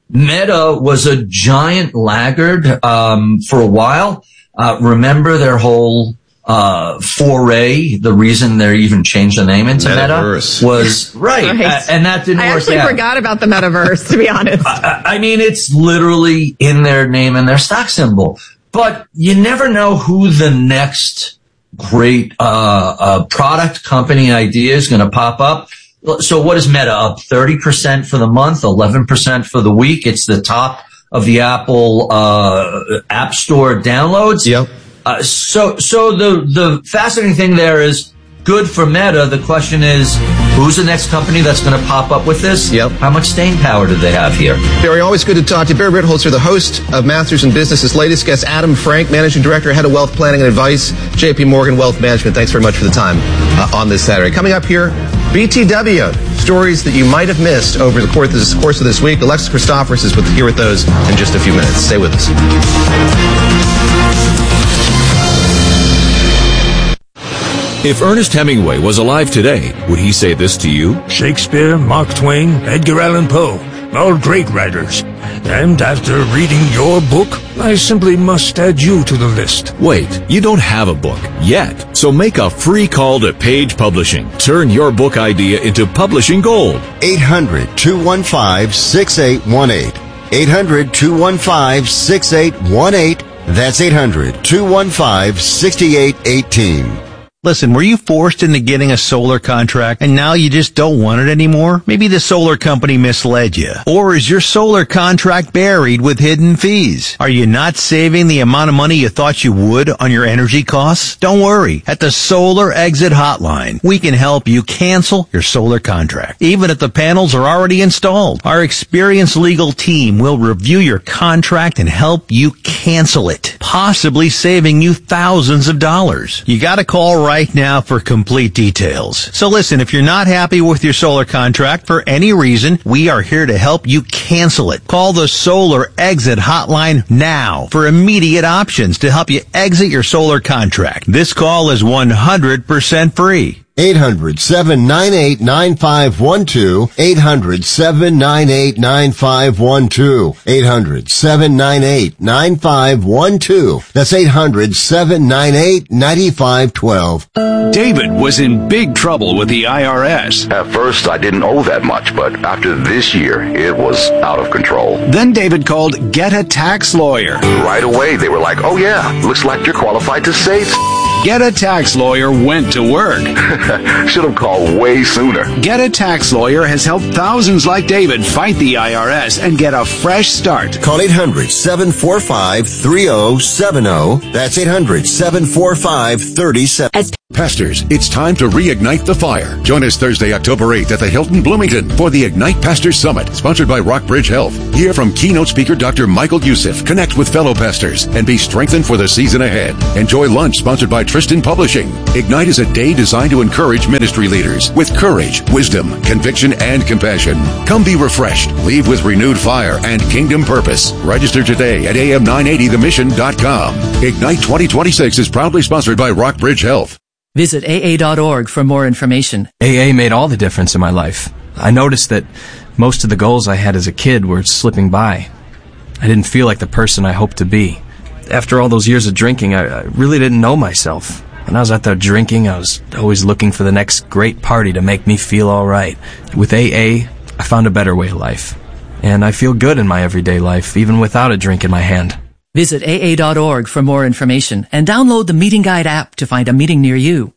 S1: Meta was a giant laggard um for a while. Uh Remember their whole uh foray, the reason they even changed the name into
S2: Metaverse.
S1: Meta was right, right. Uh, and that didn't
S3: I
S1: work
S3: actually
S1: out.
S3: forgot about the Metaverse, to be honest.
S1: I, I mean, it's literally in their name and their stock symbol, but you never know who the next great uh, uh product company idea is going to pop up. So what is Meta up? thirty percent for the month, eleven percent for the week. It's the top of the Apple uh App Store downloads.
S2: Yep.
S1: Uh, so, so the, the fascinating thing there is good for Meta. The question is, who's the next company that's going to pop up with this?
S2: Yep.
S1: How much staying power do they have here?
S2: Barry, always good to talk to you. Barry Ritholtzer, the host of Masters in Business. His latest guest, Adam Frank, Managing Director, Head of Wealth Planning and Advice, J P Morgan Wealth Management. Thanks very much for the time uh, on this Saturday. Coming up here, B T W, stories that you might have missed over the course of this week. Alexis Christoforous is with, here with those in just a few minutes. Stay with us.
S5: If Ernest Hemingway was alive today, would he say this to you?
S6: Shakespeare, Mark Twain, Edgar Allan Poe, all great writers. And after reading your book, I simply must add you to the list.
S5: Wait, you don't have a book yet. So make a free call to Page Publishing. Turn your book idea into publishing gold.
S11: eight hundred, two one five, six eight one eight. eight hundred, two one five, six eight one eight. That's eight hundred, two one five, six eight one eight.
S21: Listen, were you forced into getting a solar contract and now you just don't want it anymore? Maybe the solar company misled you. Or is your solar contract buried with hidden fees? Are you not saving the amount of money you thought you would on your energy costs? Don't worry. At the Solar Exit Hotline, we can help you cancel your solar contract, even if the panels are already installed. Our experienced legal team will review your contract and help you cancel it, possibly saving you thousands of dollars. You gotta call right right now for complete details. So listen, if you're not happy with your solar contract for any reason, we are here to help you cancel it. Call the Solar Exit Hotline now for immediate options to help you exit your solar contract. This call is one hundred percent free.
S11: eight hundred, seven nine eight, nine five one two. eight hundred, seven nine eight, nine five one two. eight hundred, seven nine eight, nine five one two. That's eight hundred, seven nine eight, nine five one two.
S12: David was in big trouble with the I R S.
S7: At first, I didn't owe that much, but after this year, it was out of control.
S12: Then David called Get a Tax Lawyer.
S7: Right away, they were like, oh yeah, looks like you're qualified to save.
S12: Get a Tax Lawyer went to work.
S7: Should have called way sooner.
S12: Get a Tax Lawyer has helped thousands like David fight the I R S and get a fresh start.
S11: Call eight hundred, seven four five, three zero seven zero. That's eight hundred, seven four five, three seven.
S18: As pastors, it's time to reignite the fire. Join us Thursday, October eighth at the Hilton Bloomington for the Ignite Pastors Summit, sponsored by Rockbridge Health. Hear from keynote speaker Doctor Michael Youssef, connect with fellow pastors, and be strengthened for the season ahead. Enjoy lunch sponsored by Tristan Publishing. Ignite is a day designed to encourage ministry leaders with courage, wisdom, conviction, and compassion. Come be refreshed, leave with renewed fire and kingdom purpose. Register today at A M nine eighty the mission dot com. Ignite twenty twenty-six is proudly sponsored by Rockbridge Health.
S8: Visit A A dot org for more information. A A made all the difference in my life. I noticed that most of the goals I had as a kid were slipping by. I didn't feel like the person I hoped to be. After all those years of drinking, I, I really didn't know myself. When I was out there drinking, I was always looking for the next great party to make me feel all right. With A A, I found a better way of life. And I feel good in my everyday life, even without a drink in my hand. Visit A A dot org for more information and download the Meeting Guide app to find a meeting near you.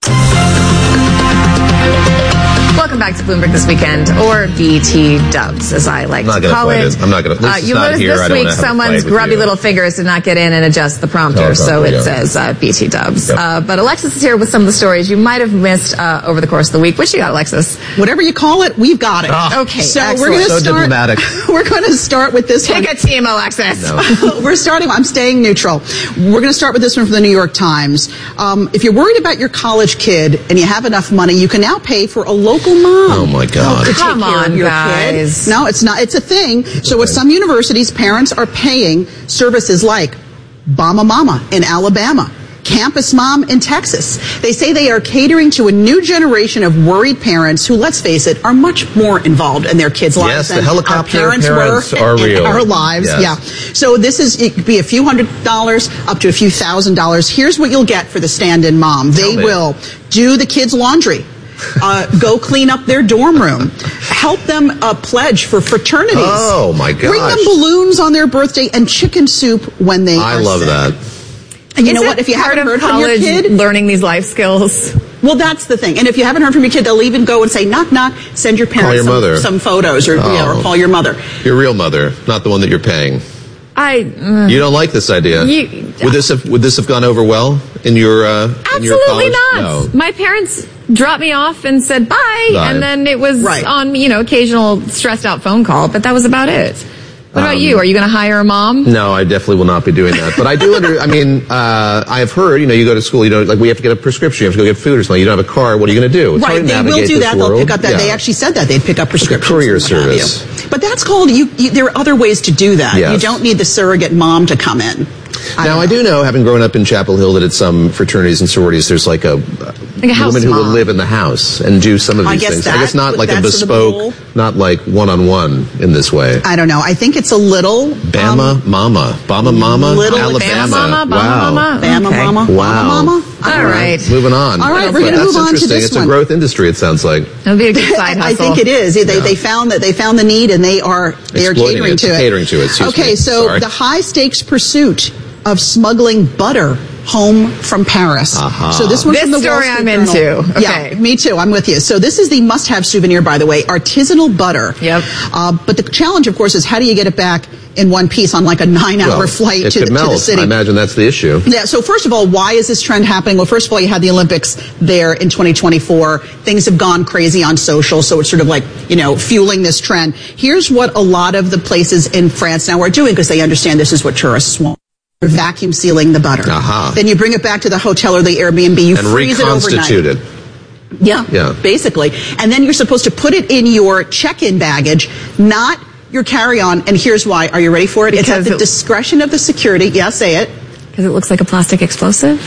S3: Welcome back to Bloomberg This Weekend, or B T Dubs, as I like
S2: I'm
S3: to call it.
S2: it. I'm not going to.
S3: Uh, you noticed this week someone's grubby little fingers did not get in and adjust the prompter, oh, so it yeah. says uh, B T Dubs. Yep. Uh, but Alexis is here with some of the stories you might have missed uh, over the course of the week. What you got, Alexis?
S25: Whatever you call it, we've got it.
S2: Oh,
S25: okay,
S2: so
S25: we're going to
S2: so
S25: start.
S2: Diplomatic.
S25: We're going to start with this
S3: Pick
S25: one.
S3: a team, Alexis.
S25: No. We're starting. I'm staying neutral. We're going to start with this one from the New York Times. Um, if you're worried about your college kid and you have enough money, you can now pay for a local mom.
S2: Oh my God!
S25: To take
S3: Come
S25: care
S3: on,
S25: of your
S3: guys.
S25: Kid. No, it's not. It's a thing. So at some universities, parents are paying services like Bama Mama in Alabama, Campus Mom in Texas. They say they are catering to a new generation of worried parents who, let's face it, are much more involved in their kids' lives
S2: yes,
S25: than
S2: the helicopter
S25: our parents,
S2: parents
S25: were
S2: are
S25: in
S2: real.
S25: our lives.
S2: Yes.
S25: Yeah. So this is, it could be a few hundred dollars up to a few thousand dollars. Here's what you'll get for the stand-in mom. They will do the kids' laundry. Uh, go clean up their dorm room. Help them uh, pledge for fraternities.
S2: Oh, my gosh.
S25: Bring them balloons on their birthday and chicken soup when they
S2: I
S25: are
S2: love
S25: sick.
S2: that.
S25: And you
S3: Is
S25: know
S3: it
S25: what? If you
S3: part
S25: haven't
S3: of
S25: heard from your
S3: college
S25: kid,
S3: learning these life skills.
S25: well, that's the thing. And if you haven't heard from your kid, they'll even go and say, knock, knock, send your parents
S2: your
S25: some,
S2: mother.
S25: some photos or,
S2: Oh.
S25: you know, or call your mother.
S2: Your real mother, not the one that you're paying.
S3: I. Mm,
S2: You don't like this idea.
S3: You-
S2: would this have Would this have gone over well in your uh, in your
S3: Absolutely
S2: college?
S3: not.
S2: No.
S3: My parents dropped me off and said bye,
S2: Bye.
S3: and then it was
S25: Right.
S3: on, you know, occasional stressed out phone call, but that was about it. What about
S2: Um,
S3: you? Are you going to hire a mom?
S2: No, I definitely will not be doing that. But I do under, I mean, uh, I have heard, you know, you go to school, you know, like we have to get a prescription, you have to go get food or something, you don't have a car, what are you going to do? It's hard
S25: Right,
S2: to
S25: they will
S2: navigate
S25: do
S2: this
S25: that. They'll
S2: world.
S25: pick up that.
S2: Yeah.
S25: They actually said that. They'd pick up prescriptions.
S2: courier
S25: and what have
S2: service.
S25: you. But that's called, you, you, there are other ways to do that.
S2: Yes.
S25: You don't need the surrogate mom to come in. I
S2: Now,
S25: don't
S2: I
S25: know.
S2: do know, having grown up in Chapel Hill, that at some fraternities and sororities, there's like a,
S3: Like a house
S2: woman who will
S3: mom.
S2: live in the house and do some of
S25: I
S2: these
S25: guess
S2: things. I
S25: that-
S2: guess not like a
S25: that's the
S2: bespoke,
S25: goal.
S2: not like one-on-one in this way.
S25: I don't know. I think it's a little.
S2: Bama
S25: um,
S2: Mama. Bama Mama,
S25: Little
S2: Alabama.
S3: Bama Mama, Bama
S2: wow.
S3: Mama.
S25: Bama
S3: Okay.
S25: Mama.
S2: Wow.
S25: Mama Mama.
S3: All right.
S2: Moving on.
S25: All right, we're
S2: But
S25: gonna
S2: that's
S25: move on to
S2: interesting.
S25: this
S2: It's
S25: one.
S2: a growth industry, it sounds like.
S3: That'll be a good side hustle.
S25: I think it is. They, they found that they found the need and they are they are
S2: Exploiting
S25: catering
S2: it.
S25: to it.
S2: Catering to it, excuse
S25: okay,
S2: me.
S25: so
S2: Sorry.
S25: the high stakes pursuit of smuggling butter home from Paris.
S2: Aha.
S25: So this one's
S3: This
S25: from the
S3: story
S25: Wall Street
S3: I'm
S25: Journal.
S3: into. Okay.
S25: Yeah, me too. I'm with you. So this is the must-have souvenir, by the way, artisanal butter.
S3: Yep.
S25: Uh, but the challenge, of course, is how do you get it back in one piece on like a nine-hour
S2: Well,
S25: flight
S2: it
S25: to,
S2: could
S25: the, to
S2: melt.
S25: the city?
S2: I imagine that's the issue.
S25: Yeah, so first of all, why is this trend happening? Well, first of all, you had the Olympics there in twenty twenty-four. Things have gone crazy on social, so it's sort of like, you know, fueling this trend. Here's what a lot of the places in France now are doing because they understand this is what tourists want. They're vacuum sealing the butter.
S2: Aha.
S25: Then you bring it back to the hotel or the Airbnb. You
S2: And
S25: freeze it overnight.
S2: reconstitute it.
S25: Yeah,
S2: Yeah.
S25: basically. And then you're supposed to put it in your check-in baggage, not your carry-on. And here's why. Are you ready for it? It's at
S3: Because
S25: the
S3: it-
S25: discretion of the security. Yeah, say it.
S3: Because it looks like a plastic explosive?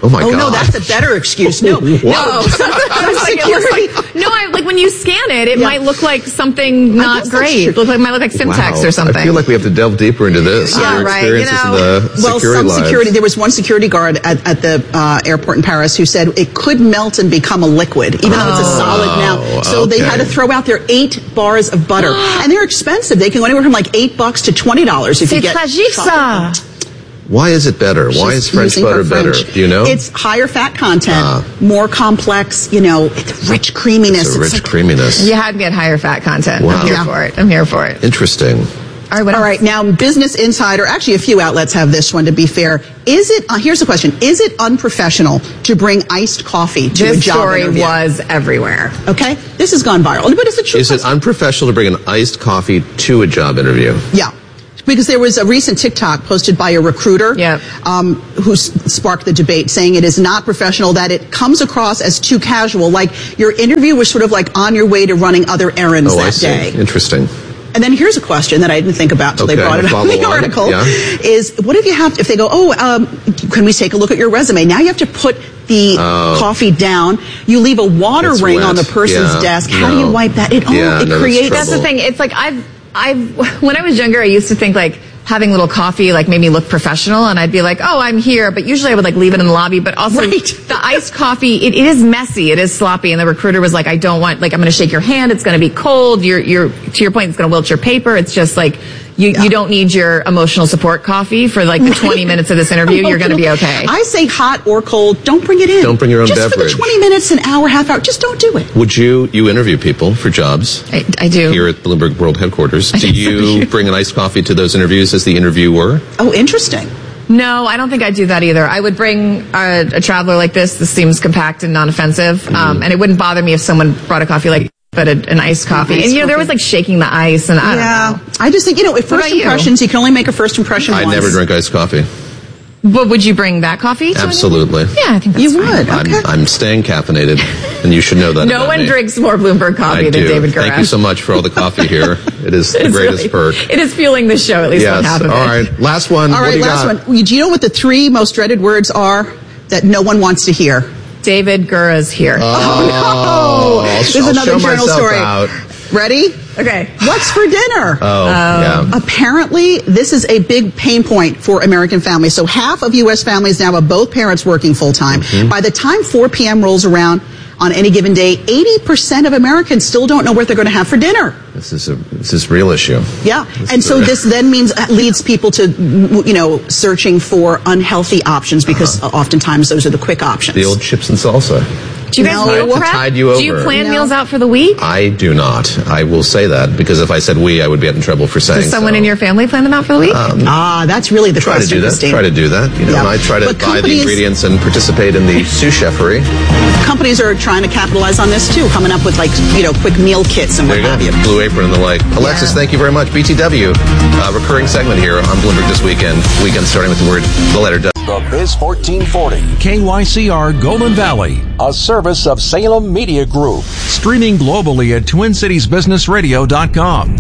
S2: Oh my
S25: oh,
S2: God.
S25: no, that's a better excuse. No, no.
S3: No, sometimes like, it looks like, no, I, like when you scan it, it
S25: Yeah.
S3: might look like something not great. It look like, might look like Simtex
S2: Wow.
S3: or something.
S2: I feel like we have to delve deeper into this.
S3: Yeah,
S2: Your
S3: right. You
S2: experiences
S3: know,
S2: in the
S25: Well,
S2: security
S25: some
S2: lives.
S25: security, there was one security guard at, at the uh, airport in Paris who said it could melt and become a liquid, even though it's a solid now. So they
S2: okay.
S25: had to throw out their eight bars of butter. And they're expensive. They can go anywhere from like eight bucks to twenty dollars if you
S3: C'est
S25: get
S3: tragique, ça.
S2: Why is it better? Why
S25: She's
S2: is French
S25: using
S2: butter
S25: her
S2: better?
S25: French.
S2: Do you know?
S25: It's higher fat content,
S2: Ah.
S25: more complex, you know, it's rich creaminess.
S2: It's a rich
S25: like-
S2: creaminess.
S3: You had to get higher fat content.
S2: Wow.
S3: I'm here
S25: Yeah.
S3: for it. I'm here for it.
S2: Interesting.
S3: All right, what
S25: All
S3: else?
S25: right, now Business Insider, actually a few outlets have this one to be fair. Is it, uh, here's the question, is it unprofessional to bring iced coffee to
S3: This
S25: a job
S3: story
S25: interview?
S3: was everywhere.
S25: Okay, this has gone viral, but it's a true
S2: Is it unprofessional to bring an iced coffee to a job interview?
S25: Yeah. Because there was a recent TikTok posted by a recruiter
S3: Yep.
S25: um, who s- sparked the debate, saying it is not professional, that it comes across as too casual, like your interview was sort of like on your way to running other errands
S2: Oh,
S25: that
S2: I see.
S25: day.
S2: Interesting.
S25: And then here's a question that I didn't think about until
S2: Okay,
S25: they brought it up in
S2: follow
S25: the
S2: on.
S25: article.
S2: Yeah.
S25: Is what if you have to, if they go, oh, um, can we take a look at your resume? Now you have to put the
S2: Oh.
S25: coffee down. You leave a water
S2: It's
S25: ring
S2: wet.
S25: on the person's
S2: Yeah,
S25: desk. How do
S2: no.
S25: you wipe that? It, oh,
S2: Yeah,
S25: it
S2: no, that's
S25: creates.
S2: trouble.
S3: That's the thing. It's like I've, I've, when I was younger, I used to think like having a little coffee like made me look professional, and I'd be like, oh, I'm here. But usually I would like leave it in the lobby. But also
S25: Right.
S3: the iced coffee, it, it is messy. It is sloppy. And the recruiter was like, I don't want, like, I'm going to shake your hand. It's going to be cold. You're, you're, to your point, it's going to wilt your paper. It's just like, you,
S25: Yeah.
S3: you don't need your emotional support coffee for like the twenty minutes of this interview. You're going to be okay.
S25: I say hot or cold. Don't bring it in.
S2: Don't bring your own
S25: just
S2: beverage.
S25: for the twenty minutes, an hour, half hour. Just don't do it.
S2: Would you, you interview people for jobs
S3: I, I do.
S2: here at Bloomberg World Headquarters. Do you bring an iced coffee to those interviews as the interviewer?
S25: Oh, interesting.
S3: No, I don't think I'd do that either. I would bring a, a traveler like this. This seems compact and non-offensive.
S2: Mm-hmm.
S3: Um, and it wouldn't bother me if someone brought a coffee like, but a, an iced coffee.
S25: Iced
S3: and you know, there
S25: coffee.
S3: was like shaking the ice and I
S25: yeah.
S3: don't know.
S25: I just think, you know, at
S3: What
S25: first
S3: about you?
S25: impressions, you? can only make a first impression
S2: I
S25: once.
S2: never drink iced coffee.
S3: But would you bring that coffee to anyone?
S2: Absolutely.
S3: Yeah, I think that's
S25: You
S3: fine.
S25: would. Okay.
S2: I'm, I'm staying caffeinated, and you should know that.
S3: No
S2: about
S3: one
S2: me.
S3: drinks more Bloomberg coffee
S2: I
S3: than
S2: do.
S3: David Gura.
S2: Thank you so much for all the coffee here. It is the
S3: It's
S2: greatest
S3: really-
S2: perk.
S3: It is fueling the show, at least one
S2: Yes.
S3: half of
S2: All
S3: it.
S2: right. Last one.
S25: All
S2: What
S25: right,
S2: do you
S25: last
S2: got?
S25: one. Do you know what the three most dreaded words are that no one wants to hear?
S3: David Gura's here.
S2: Oh,
S25: no.
S2: I'll,
S25: This is
S2: I'll
S25: another
S2: show
S25: journal
S2: myself
S25: story.
S2: out.
S25: Ready?
S3: Okay.
S25: What's for dinner?
S2: Oh, yeah.
S25: Apparently, this is a big pain point for American families. So half of U S families now have both parents working full time.
S2: Mm-hmm.
S25: By the time four p.m. rolls around on any given day, eighty percent of Americans still don't know what they're going to have for dinner.
S2: This is a this is a real issue.
S25: Yeah.
S2: This
S25: And
S2: is
S25: so
S2: a-
S25: this then means uh, leads people to, you know, searching for unhealthy options because oftentimes those are the quick options.
S2: The old chips and salsa.
S3: Do you guys
S25: No.
S3: meal
S25: To
S3: prep?
S2: tide you
S3: Do you
S2: over.
S3: plan
S25: No.
S3: meals out for the week?
S2: I do not. I will say that because if I said we, I would be in trouble for saying
S3: Does someone
S2: so.
S3: in your family plan them out for the week?
S25: ah, that's really the
S2: Try to
S25: question,
S2: do that.
S25: Christine.
S2: Try to do that. You know,
S25: Yeah.
S2: and I try to
S25: But
S2: buy the
S25: companies-
S2: ingredients and participate in the sous chefery.
S25: Companies are trying to capitalize on this too, coming up with like, you know, quick meal kits and
S2: There
S25: what
S2: you
S25: have
S2: go.
S25: you.
S2: Blue Apron and the like. Alexis, thank you very much. B T W, uh, recurring segment here on Bloomberg This Weekend. Weekend starting with the word, the letter W.
S9: The Biz fourteen forty.
S10: K Y C R Golden Valley.
S9: A service of Salem Media Group.
S10: Streaming globally at twin cities business radio dot com.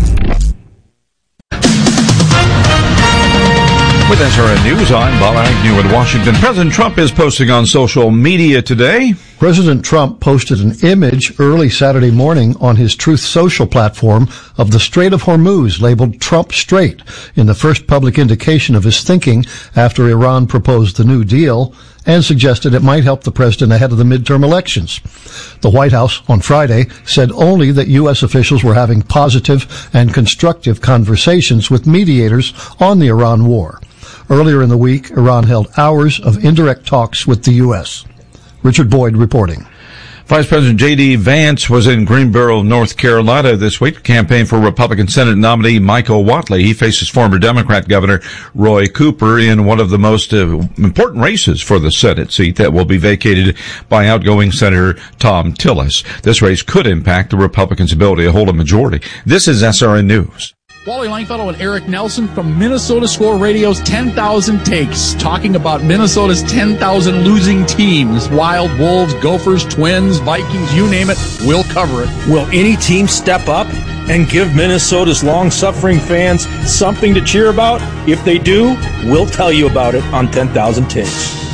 S13: With S R N News, I'm Bob Agnew in Washington. President Trump is posting on social media today.
S19: President Trump posted an image early Saturday morning on his Truth Social platform of the Strait of Hormuz labeled Trump Strait in the first public indication of his thinking after Iran proposed the New Deal and suggested it might help the president ahead of the midterm elections. The White House on Friday said only that U S officials were having positive and constructive conversations with mediators on the Iran war. Earlier in the week, Iran held hours of indirect talks with the U S. Richard Boyd reporting.
S13: Vice President J D. Vance was in Greenboro, North Carolina this week to campaign for Republican Senate nominee Michael Whatley. He faces former Democrat Governor Roy Cooper in one of the most uh, important races for the Senate seat that will be vacated by outgoing Senator Tom Tillis. This race could impact the Republicans' ability to hold a majority. This is S R N News.
S20: Wally Langfellow and Eric Nelson from Minnesota Score Radio's ten thousand Takes, talking about Minnesota's ten thousand losing teams. Wild, Wolves, Gophers, Twins, Vikings, you name it, we'll cover it.
S26: Will any team step up and give Minnesota's long-suffering fans something to cheer about? If they do, we'll tell you about it on ten thousand Takes.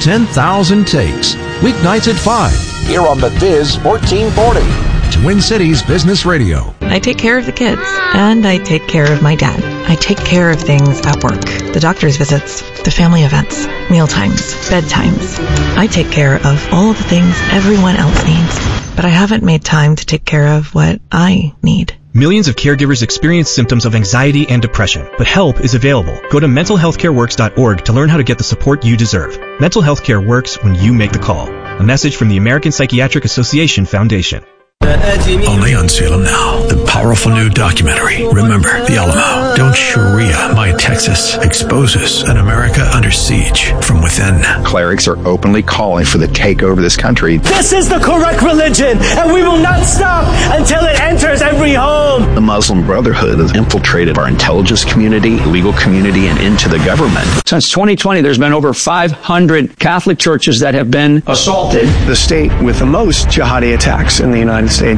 S10: ten thousand Takes. Weeknights at five.
S9: Here on The Viz fourteen forty.
S10: Twin Cities Business Radio.
S4: I take care of the kids, and I take care of my dad. I take care of things at work. The doctor's visits, the family events, meal times, bedtimes. I take care of all the things everyone else needs. But I haven't made time to take care of what I need.
S14: Millions of caregivers experience symptoms of anxiety and depression, but help is available. Go to mental health care works dot org to learn how to get the support you deserve. Mental health care works when you make the call. A message from the American Psychiatric Association Foundation.
S15: Only on Salem Now, the powerful new documentary, Remember the Alamo. Don't Sharia My Texas exposes an America under siege from within.
S16: Clerics are openly calling for the takeover of this country.
S17: This is the correct religion, and we will not stop until it enters every home.
S16: The Muslim Brotherhood has infiltrated our intelligence community, legal community, and into the government.
S23: Since twenty twenty, there's been over five hundred Catholic churches that have been assaulted.
S16: The state with the most jihadi attacks in the United States